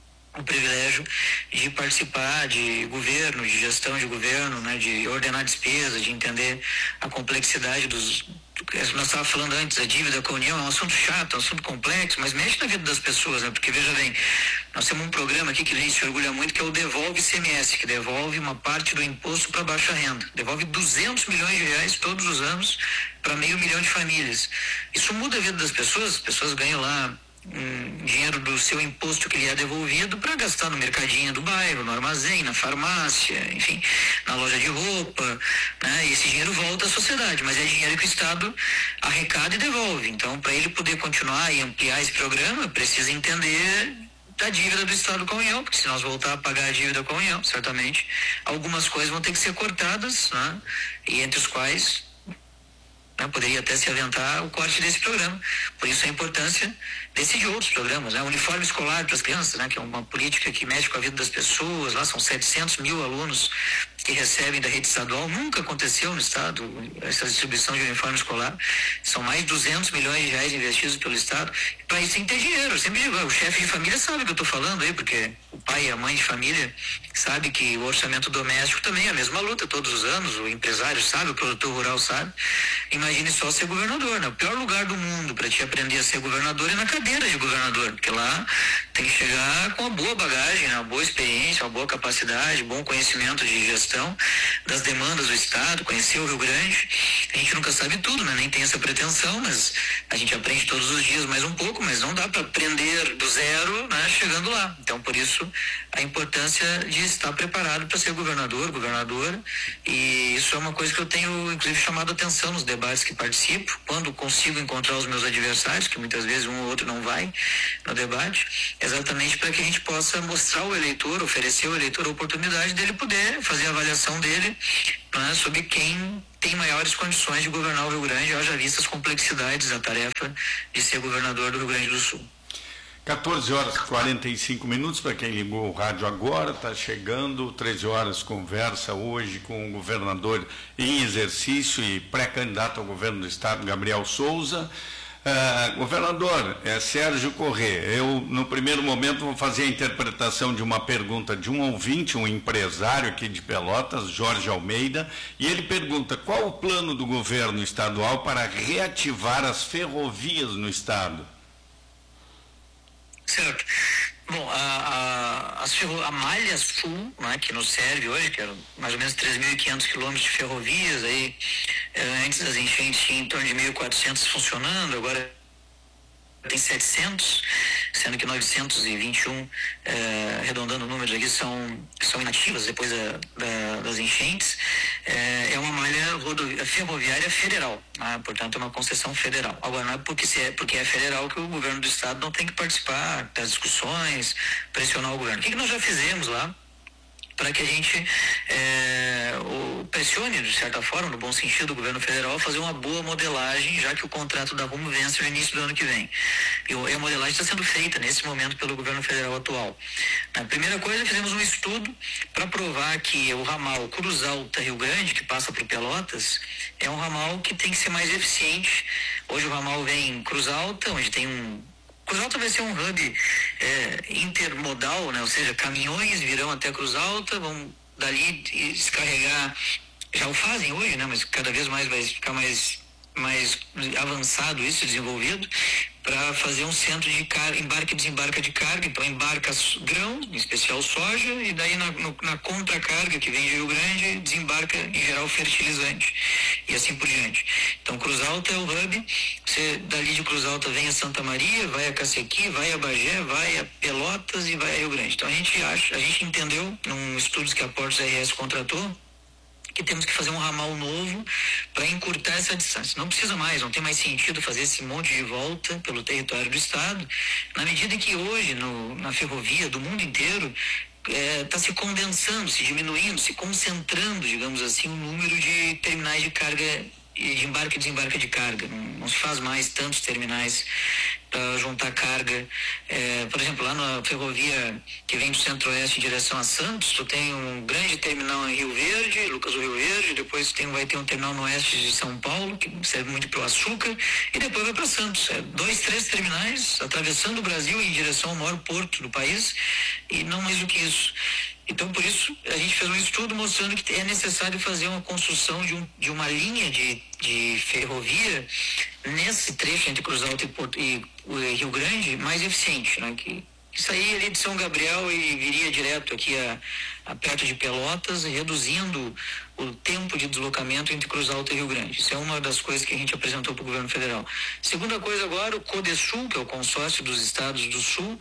o privilégio de participar de governo, de gestão de governo, né, de ordenar despesa, de entender a complexidade dos... Nós estávamos falando antes, a dívida com a União é um assunto chato, é um assunto complexo, mas mexe na vida das pessoas, né? Porque, veja bem, nós temos um programa aqui que a gente se orgulha muito, que é o Devolve I C M S, que devolve uma parte do imposto para baixa renda. Devolve duzentos milhões de reais todos os anos para meio milhão de famílias. Isso muda a vida das pessoas, as pessoas ganham lá um dinheiro do seu imposto que lhe é devolvido para gastar no mercadinho do bairro, no armazém, na farmácia, enfim, na loja de roupa, né? E esse dinheiro volta à sociedade, mas é dinheiro que o Estado arrecada e devolve. Então, para ele poder continuar e ampliar esse programa, precisa entender da dívida do Estado com a União, porque se nós voltar a pagar a dívida com a União, certamente algumas coisas vão ter que ser cortadas, né? E entre os quais, né, poderia até se aventar o corte desse programa. Por isso a importância desse de outros programas, né? Uniforme escolar para as crianças, né? Que é uma política que mexe com a vida das pessoas. Lá são setecentos mil alunos que recebem da rede estadual. Nunca aconteceu no Estado essa distribuição de uniforme escolar. São mais de duzentos milhões de reais investidos pelo Estado. Para isso tem que ter dinheiro. Eu sempre digo, o chefe de família sabe o que eu estou falando aí, porque o pai e a mãe de família sabe que o orçamento doméstico também é a mesma luta todos os anos. O empresário sabe, o produtor rural sabe. Imagine só ser governador, né? O pior lugar do mundo para te aprender a ser governador é na cadeira de governador, porque lá tem que chegar com uma boa bagagem, né? Uma boa experiência, uma boa capacidade, bom conhecimento de gestão, gestão, das demandas do Estado, conhecer o Rio Grande. A gente nunca sabe tudo, né? Nem tem essa pretensão, mas a gente aprende todos os dias mais um pouco, mas não dá para aprender do zero, né, chegando lá. Então, por isso, a importância de estar preparado para ser governador, governadora, e isso é uma coisa que eu tenho, inclusive, chamado a atenção nos debates que participo, quando consigo encontrar os meus adversários, que muitas vezes um ou outro não vai no debate, exatamente para que a gente possa mostrar ao eleitor, oferecer ao eleitor a oportunidade dele poder fazer a avaliação dele, né, sobre quem tem maiores condições de governar o Rio Grande, haja vista as complexidades da tarefa de ser governador do Rio Grande do Sul. quatorze horas e quarenta e cinco minutos, para quem ligou o rádio agora, está chegando, treze horas, conversa hoje com o governador em exercício e pré-candidato ao governo do Estado, Gabriel Souza. Uh, governador, é Sérgio Corrêa. Eu, no primeiro momento, vou fazer a interpretação de uma pergunta de um ouvinte, um empresário aqui de Pelotas, Jorge Almeida, e ele pergunta: qual o plano do governo estadual para reativar as ferrovias no estado? Certo. Bom, a, a, as ferro, a malha sul, né, que nos serve hoje, que eram mais ou menos três mil e quinhentos quilômetros de ferrovias, aí, eh, antes das enchentes tinha em torno de mil e quatrocentos funcionando, agora tem setecentos, sendo que novecentos e vinte e um, eh, arredondando números aqui, são, são inativas depois da, da, das enchentes. Eh, é uma malha rodovia, ferroviária federal, né? Portanto é uma concessão federal. Agora não é porque, se é porque é federal que o governo do estado não tem que participar das discussões, pressionar o governo. O que, que nós já fizemos lá para que a gente é, o, pressione, de certa forma, no bom sentido, o governo federal a fazer uma boa modelagem, já que o contrato da Rumo vence no início do ano que vem. E, e a modelagem está sendo feita nesse momento pelo governo federal atual. A primeira coisa, fizemos um estudo para provar que o ramal Cruz Alta-Rio Grande, que passa por Pelotas, é um ramal que tem que ser mais eficiente. Hoje o ramal vem em Cruz Alta, onde tem um Cruz Alta vai ser um hub é, intermodal, né? Ou seja, caminhões virão até Cruz Alta, vão dali descarregar, já o fazem hoje, né? Mas cada vez mais vai ficar mais, mais avançado isso, desenvolvido, para fazer um centro de car- embarque e desembarque de carga. Então embarca grão, em especial soja, e daí na, no, na contracarga que vem de Rio Grande, desembarca em geral fertilizante, e assim por diante. Então Cruz Alta é o hub. Você, dali de Cruz Alta vem a Santa Maria, vai a Cacequi, vai a Bagé, vai a Pelotas e vai a Rio Grande. Então a gente acha, a gente entendeu, num estudo que a Portos R S contratou, que temos que fazer um ramal novo para encurtar essa distância. Não precisa mais, não tem mais sentido fazer esse monte de volta pelo território do estado, na medida em que hoje, no, na ferrovia do mundo inteiro, está é, se condensando, se diminuindo, se concentrando, digamos assim, o número de terminais de carga, de embarque e desembarque de carga. Não, não se faz mais tantos terminais para juntar carga. É, por exemplo, lá na ferrovia que vem do Centro-Oeste em direção a Santos, tu tem um grande terminal em Rio Verde, Lucas do Rio Verde, depois tem, vai ter um terminal no oeste de São Paulo, que serve muito para o açúcar, e depois vai para Santos. É, dois, três terminais atravessando o Brasil em direção ao maior porto do país, e não mais do que isso. Então, por isso, a gente fez um estudo mostrando que é necessário fazer uma construção de, um, de uma linha de, de ferrovia nesse trecho entre Cruz Alta e, Porto, e, e Rio Grande mais eficiente, né? Que, que saía ali de São Gabriel e viria direto aqui a, a perto de Pelotas, reduzindo o tempo de deslocamento entre Cruz Alta e Rio Grande. Isso é uma das coisas que a gente apresentou para o governo federal. Segunda coisa agora, o CODESUL, que é o consórcio dos estados do Sul,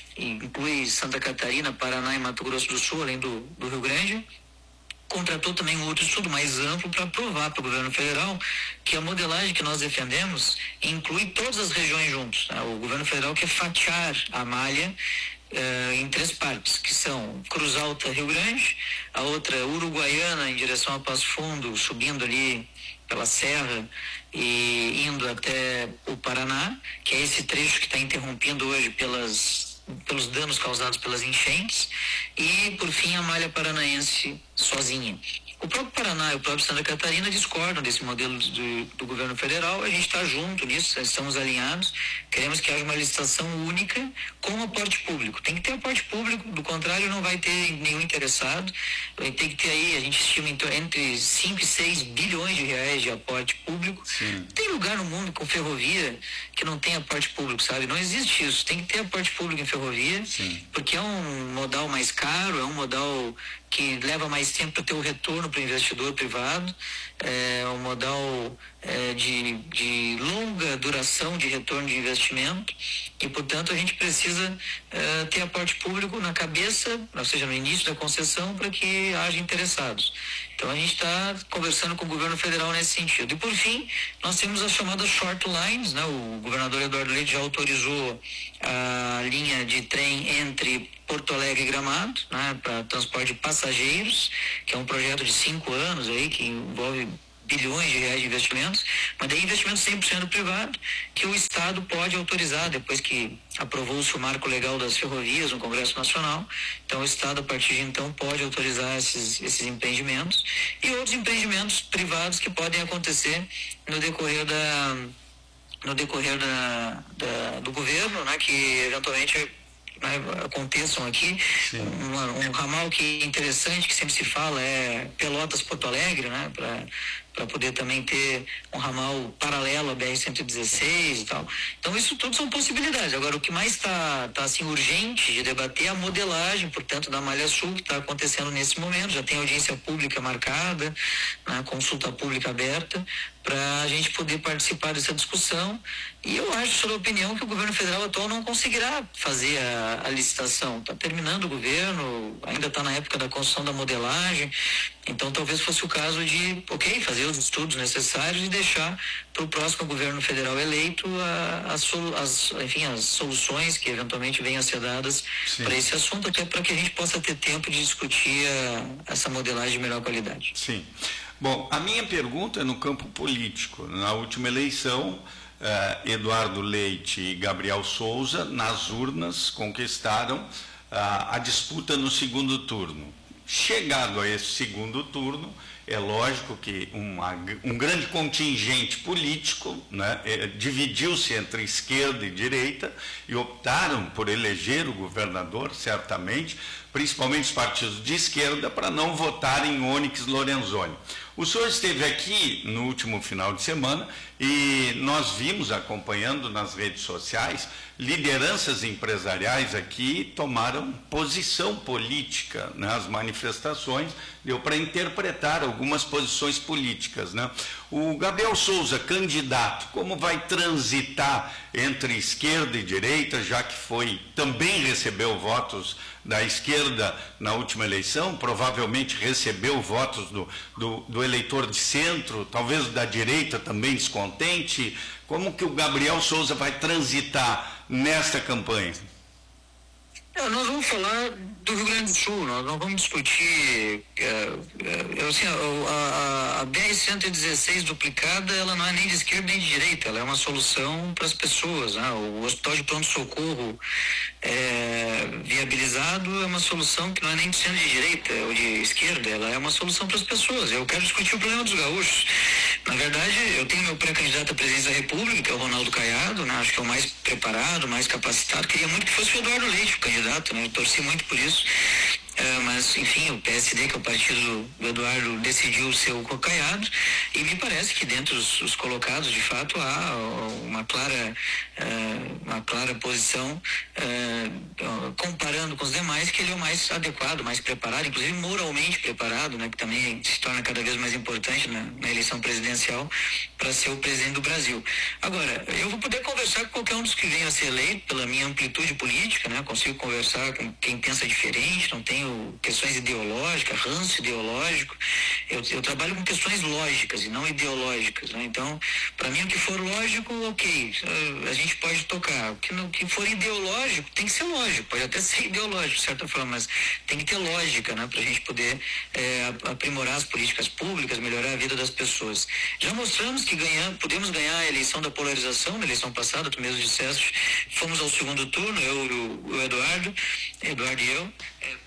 inclui Santa Catarina, Paraná e Mato Grosso do Sul, além do, do Rio Grande, contratou também um outro estudo mais amplo para provar para o governo federal que a modelagem que nós defendemos inclui todas as regiões juntos. Né? O governo federal quer fatiar a malha uh, em três partes, que são Cruz Alta, Rio Grande, a outra Uruguaiana em direção a Passo Fundo, subindo ali pela serra e indo até o Paraná, que é esse trecho que está interrompido hoje pelas pelos danos causados pelas enchentes, e por fim a malha paranaense sozinha. O próprio Paraná e o próprio Santa Catarina discordam desse modelo do, do governo federal. A gente está junto nisso, estamos alinhados, queremos que haja uma licitação única com aporte público. Tem que ter aporte público, do contrário não vai ter nenhum interessado. Tem que ter aí, a gente estima entre cinco e seis bilhões de reais de aporte público. Sim. Tem lugar no mundo com ferrovia que não tem aporte público, sabe? Não existe isso. Tem que ter aporte público em ferrovia, Sim. porque é um modal mais caro, é um modal que leva mais tempo para ter o retorno para o investidor privado, é um modal é, de, de longa duração de retorno de investimento e, portanto, a gente precisa é, ter aporte público na cabeça, ou seja, no início da concessão, para que haja interessados. Então, a gente está conversando com o governo federal nesse sentido. E, por fim, nós temos as chamadas short lines, né? O governador Eduardo Leite já autorizou a linha de trem entre Porto Alegre e Gramado, né, para transporte de passageiros, que é um projeto de cinco anos aí, que envolve bilhões de reais de investimentos, mas daí investimento cem por cento privado, que o Estado pode autorizar, depois que aprovou-se o marco legal das ferrovias no Congresso Nacional. Então o Estado, a partir de então, pode autorizar esses, esses empreendimentos e outros empreendimentos privados que podem acontecer no decorrer da no decorrer da, da, do governo, né, que eventualmente né, aconteçam aqui. Um, um ramal que é interessante, que sempre se fala, é Pelotas-Porto Alegre, né, para para poder também ter um ramal paralelo à B R cento e dezesseis e tal. Então, isso tudo são possibilidades. Agora, o que mais está tá, assim, urgente de debater é a modelagem, portanto, da Malha Sul, que está acontecendo nesse momento. Já tem audiência pública marcada, né, consulta pública aberta, para a gente poder participar dessa discussão. E eu acho, sob a opinião, que o governo federal atual não conseguirá fazer a, a licitação. Está terminando o governo, ainda está na época da construção da modelagem. Então, talvez fosse o caso de, ok, fazer os estudos necessários e deixar para o próximo governo federal eleito a, a solu, as, enfim, as soluções que eventualmente venham a ser dadas para esse assunto, até para que a gente possa ter tempo de discutir a, essa modelagem de melhor qualidade. Sim. Bom, a minha pergunta é no campo político. Na última eleição, eh, Eduardo Leite e Gabriel Souza, nas urnas, conquistaram ah, a disputa no segundo turno. Chegado a esse segundo turno, é lógico que uma, um grande contingente político, né, é, dividiu-se entre esquerda e direita e optaram por eleger o governador, certamente, principalmente os partidos de esquerda, para não votar em Onyx Lorenzoni. O senhor esteve aqui no último final de semana e nós vimos, acompanhando nas redes sociais, lideranças empresariais aqui tomaram posição política nas manifestações, deu para interpretar algumas posições políticas, né? O Gabriel Souza, candidato, como vai transitar entre esquerda e direita, já que foi, também recebeu votos da esquerda na última eleição, provavelmente recebeu votos do, do, do eleitor de centro, talvez da direita também descontente. Como que o Gabriel Souza vai transitar nesta campanha? É, nós vamos falar do Rio Grande do Sul, nós não vamos discutir. É, é, assim, a, a, a B R cento e dezesseis duplicada, ela não é nem de esquerda nem de direita, ela é uma solução para as pessoas, né? O hospital de pronto-socorro é, viabilizado é uma solução que não é nem de centro de direita ou de esquerda, ela é uma solução para as pessoas. Eu quero discutir o problema dos gaúchos. Na verdade, eu tenho meu pré-candidato à presidência da República, que é o Ronaldo Caiado, né? Acho que é o mais preparado, mais capacitado. Queria muito que fosse o Eduardo Leite o candidato, né? Eu torci muito por isso. Uh, mas, enfim, o P S D, que é o partido do Eduardo, decidiu ser o Caiado, e me parece que dentre os, os colocados, de fato, há uma clara, uh, uma clara posição, uh, comparando com os demais, que ele é o mais adequado, mais preparado, inclusive moralmente preparado, né, que também se torna cada vez mais importante na, na eleição presidencial, para ser o presidente do Brasil. Agora, eu vou poder conversar com qualquer um dos que venham a ser eleito, pela minha amplitude política, né, consigo conversar com quem pensa diferente, não tenho questões ideológicas, ranço ideológico. Eu, eu trabalho com questões lógicas e não ideológicas, né? Então, para mim, o que for lógico, ok, a gente pode tocar. O que, não, que for ideológico, tem que ser lógico, pode até ser ideológico, de certa forma, mas tem que ter lógica, né, para a gente poder é, aprimorar as políticas públicas, melhorar a vida das pessoas. Já mostramos que ganhamos, podemos ganhar a eleição da polarização, na eleição passada, tu mesmo disseste, fomos ao segundo turno, eu e o Eduardo, Eduardo e eu, é,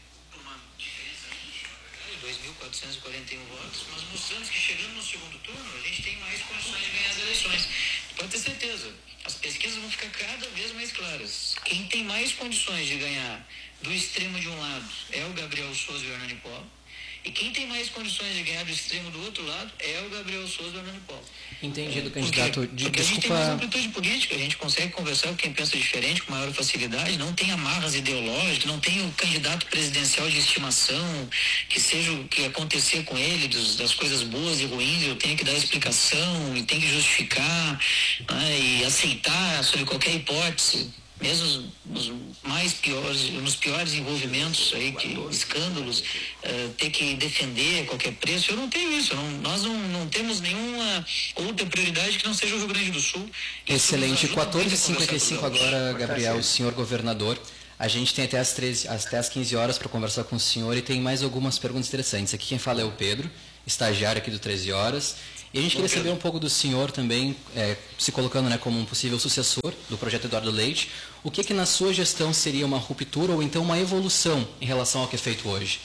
dois mil quatrocentos e quarenta e um votos, mas mostramos que chegando no segundo turno a gente tem mais condições de ganhar as eleições. Pode ter certeza, as pesquisas vão ficar cada vez mais claras. Quem tem mais condições de ganhar do extremo de um lado é o Gabriel Souza e o Hernani Polo, E quem tem mais condições de ganhar do extremo do outro lado é o Gabriel Souza e o Hernani Polo. Entendido, é, candidato. Porque, de, porque desculpa... a gente tem mais amplitude política, a gente consegue conversar com quem pensa diferente com maior facilidade, não tem amarras ideológicas, não tem o candidato presidencial de estimação, que seja o que acontecer com ele, dos, das coisas boas e ruins, eu tenho que dar explicação e tenho que justificar, né, e aceitar sobre qualquer hipótese. Mesmo nos mais piores, nos piores envolvimentos aí, que, escândalos, uh, ter que defender a qualquer preço, eu não tenho isso. Não, nós não, não temos nenhuma outra prioridade que não seja o Rio Grande do Sul. Excelente. quatorze e cinquenta e cinco agora, Gabriel, senhor governador. A gente tem até as, treze, até as quinze horas para conversar com o senhor e tem mais algumas perguntas interessantes. Aqui quem fala é o Pedro, estagiário aqui do treze horas. E a gente queria saber um pouco do senhor também, é, se colocando, né, como um possível sucessor do projeto Eduardo Leite, o que que na sua gestão seria uma ruptura ou então uma evolução em relação ao que é feito hoje?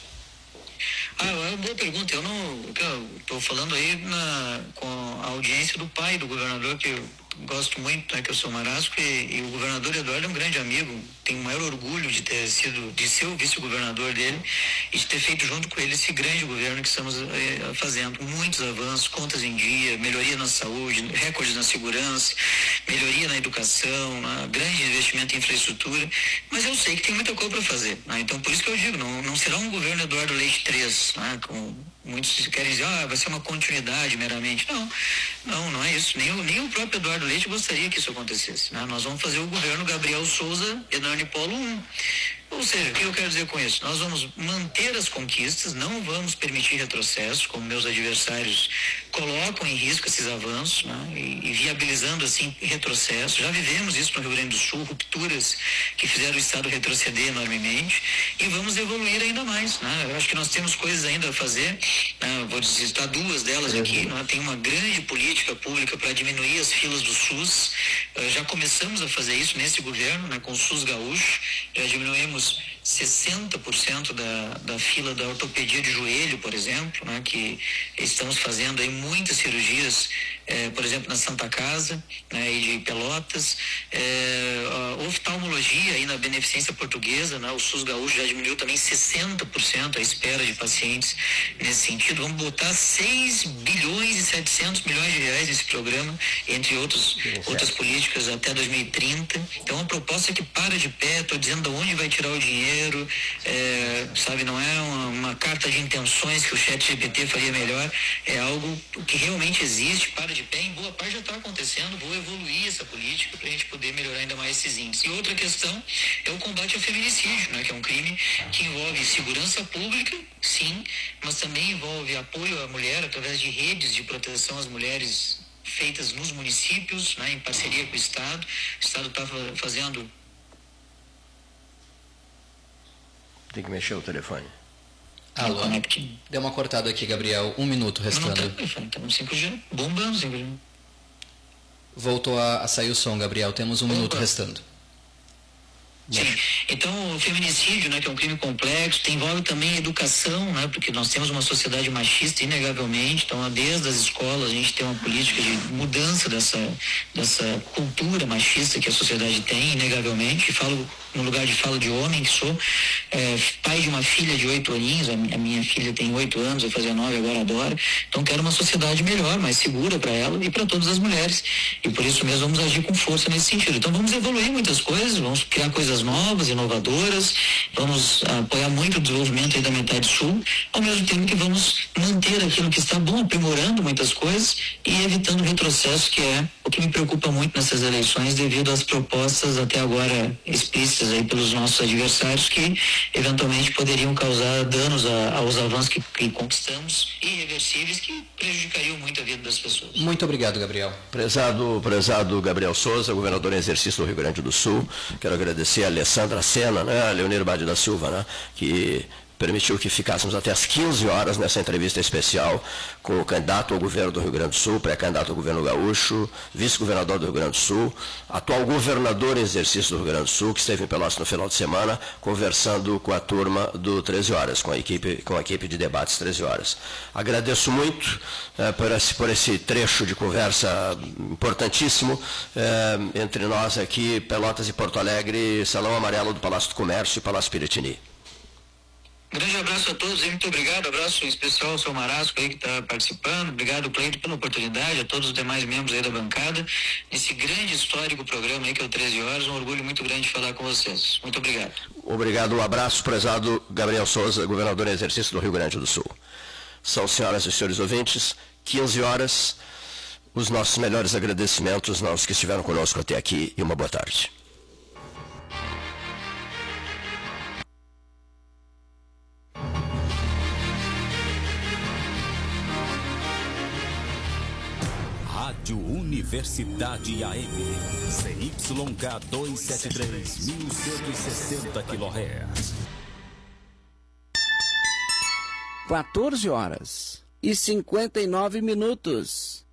Ah, é uma boa pergunta. Eu não estou falando aí na, com a audiência do pai do governador, que eu gosto muito, né, que eu sou marasco, e, e o governador Eduardo é um grande amigo. Tenho o maior orgulho de ter sido, de ser o vice-governador dele e de ter feito junto com ele esse grande governo que estamos eh, fazendo. Muitos avanços, contas em dia, melhoria na saúde, recordes na segurança, melhoria na educação, né, grande investimento em infraestrutura. Mas eu sei que tem muita coisa para fazer, né? Então, por isso que eu digo, não, não será um governo Eduardo Leite três, né, com muitos querem dizer, ah, vai ser uma continuidade meramente. Não, não, não é isso. Nem o, nem o próprio Eduardo Leite gostaria que isso acontecesse, né? Nós vamos fazer o governo Gabriel Souza, Hernani Polo um. Ou seja, o que eu quero dizer com isso? Nós vamos manter as conquistas, não vamos permitir retrocessos, como meus adversários colocam em risco esses avanços, né? e, e viabilizando assim retrocessos. Já vivemos isso no Rio Grande do Sul, rupturas que fizeram o Estado retroceder enormemente, e vamos evoluir ainda mais, né? Eu acho que nós temos coisas ainda a fazer, né? Vou citar duas delas aqui, né? Tem uma grande política pública para diminuir as filas do SUS. Uh, já começamos a fazer isso nesse governo, né? Com o SUS gaúcho, já diminuímos sessenta por cento da, da fila da ortopedia de joelho, por exemplo, né, que estamos fazendo aí muitas cirurgias, eh, por exemplo, na Santa Casa, né, e de Pelotas, eh, a oftalmologia aí na Beneficência Portuguesa, né, o SUS gaúcho já diminuiu também sessenta por cento a espera de pacientes nesse sentido. Vamos botar seis bilhões e setecentos milhões de reais nesse programa, entre outros, outras políticas até dois mil e trinta. Então, uma proposta que para de pé, estou dizendo de onde vai tirar o dinheiro, é, sabe, não é uma, uma carta de intenções que o chat G P T faria melhor, é algo que realmente existe, para de pé, em boa parte já está acontecendo. Vou evoluir essa política para a gente poder melhorar ainda mais esses índices. E outra questão é o combate ao feminicídio, né, que é um crime que envolve segurança pública, sim, mas também envolve apoio à mulher através de redes de proteção às mulheres feitas nos municípios, né, em parceria com o Estado. O Estado está fazendo... Tem que mexer o telefone. Alô, deu uma cortada aqui, Gabriel. Um minuto restando. Não, telefone, tá no cinco G, bombando cinco G. Voltou a, a sair o som, Gabriel. Temos um Opa. minuto restando. Sim. Então, o feminicídio, né, que é um crime complexo, tem, envolve também a educação, né, porque nós temos uma sociedade machista, inegavelmente. Então, desde as escolas, a gente tem uma política de mudança dessa, dessa cultura machista que a sociedade tem, inegavelmente. E falo no lugar de fala de homem, que sou é, pai de uma filha de oito aninhos, a, a minha filha tem oito anos, vai fazer nove, agora adora. Então, quero uma sociedade melhor, mais segura para ela e para todas as mulheres. E por isso mesmo vamos agir com força nesse sentido. Então, vamos evoluir muitas coisas, vamos criar coisas novas, inovadoras, vamos apoiar muito o desenvolvimento aí da metade sul, ao mesmo tempo que vamos manter aquilo que está bom, aprimorando muitas coisas e evitando o retrocesso, que é o que me preocupa muito nessas eleições, devido às propostas até agora explícitas aí pelos nossos adversários, que eventualmente poderiam causar danos a, aos avanços que, que conquistamos, irreversíveis, que prejudicariam muito a vida das pessoas. Muito obrigado, Gabriel. Prezado, prezado Gabriel Souza, governador em exercício do Rio Grande do Sul, quero agradecer a Alessandra Sena, né, a Leonir Bade da Silva, né, que permitiu que ficássemos até às quinze horas nessa entrevista especial com o candidato ao governo do Rio Grande do Sul, pré-candidato ao governo gaúcho, vice-governador do Rio Grande do Sul, atual governador em exercício do Rio Grande do Sul, que esteve em Pelotas no final de semana, conversando com a turma do treze horas, com a equipe, com a equipe de debates treze horas. Agradeço muito eh, por, esse, por esse trecho de conversa importantíssimo eh, entre nós aqui, Pelotas e Porto Alegre, Salão Amarelo do Palácio do Comércio e Palácio Piratini. Grande abraço a todos e muito obrigado. Abraço especial ao seu Marasco aí que está participando. Obrigado, Cleito, pela oportunidade, a todos os demais membros aí da bancada. Nesse grande histórico programa aí que é o treze horas, um orgulho muito grande de falar com vocês. Muito obrigado. Obrigado, um abraço, prezado Gabriel Souza, governador em exercício do Rio Grande do Sul. São, senhoras e senhores ouvintes, quinze horas, os nossos melhores agradecimentos aos que estiveram conosco até aqui e uma boa tarde. Rádio Universidade A M, C Y K duzentos e setenta e três, mil cento e sessenta quilohertz. quatorze horas e cinquenta e nove minutos.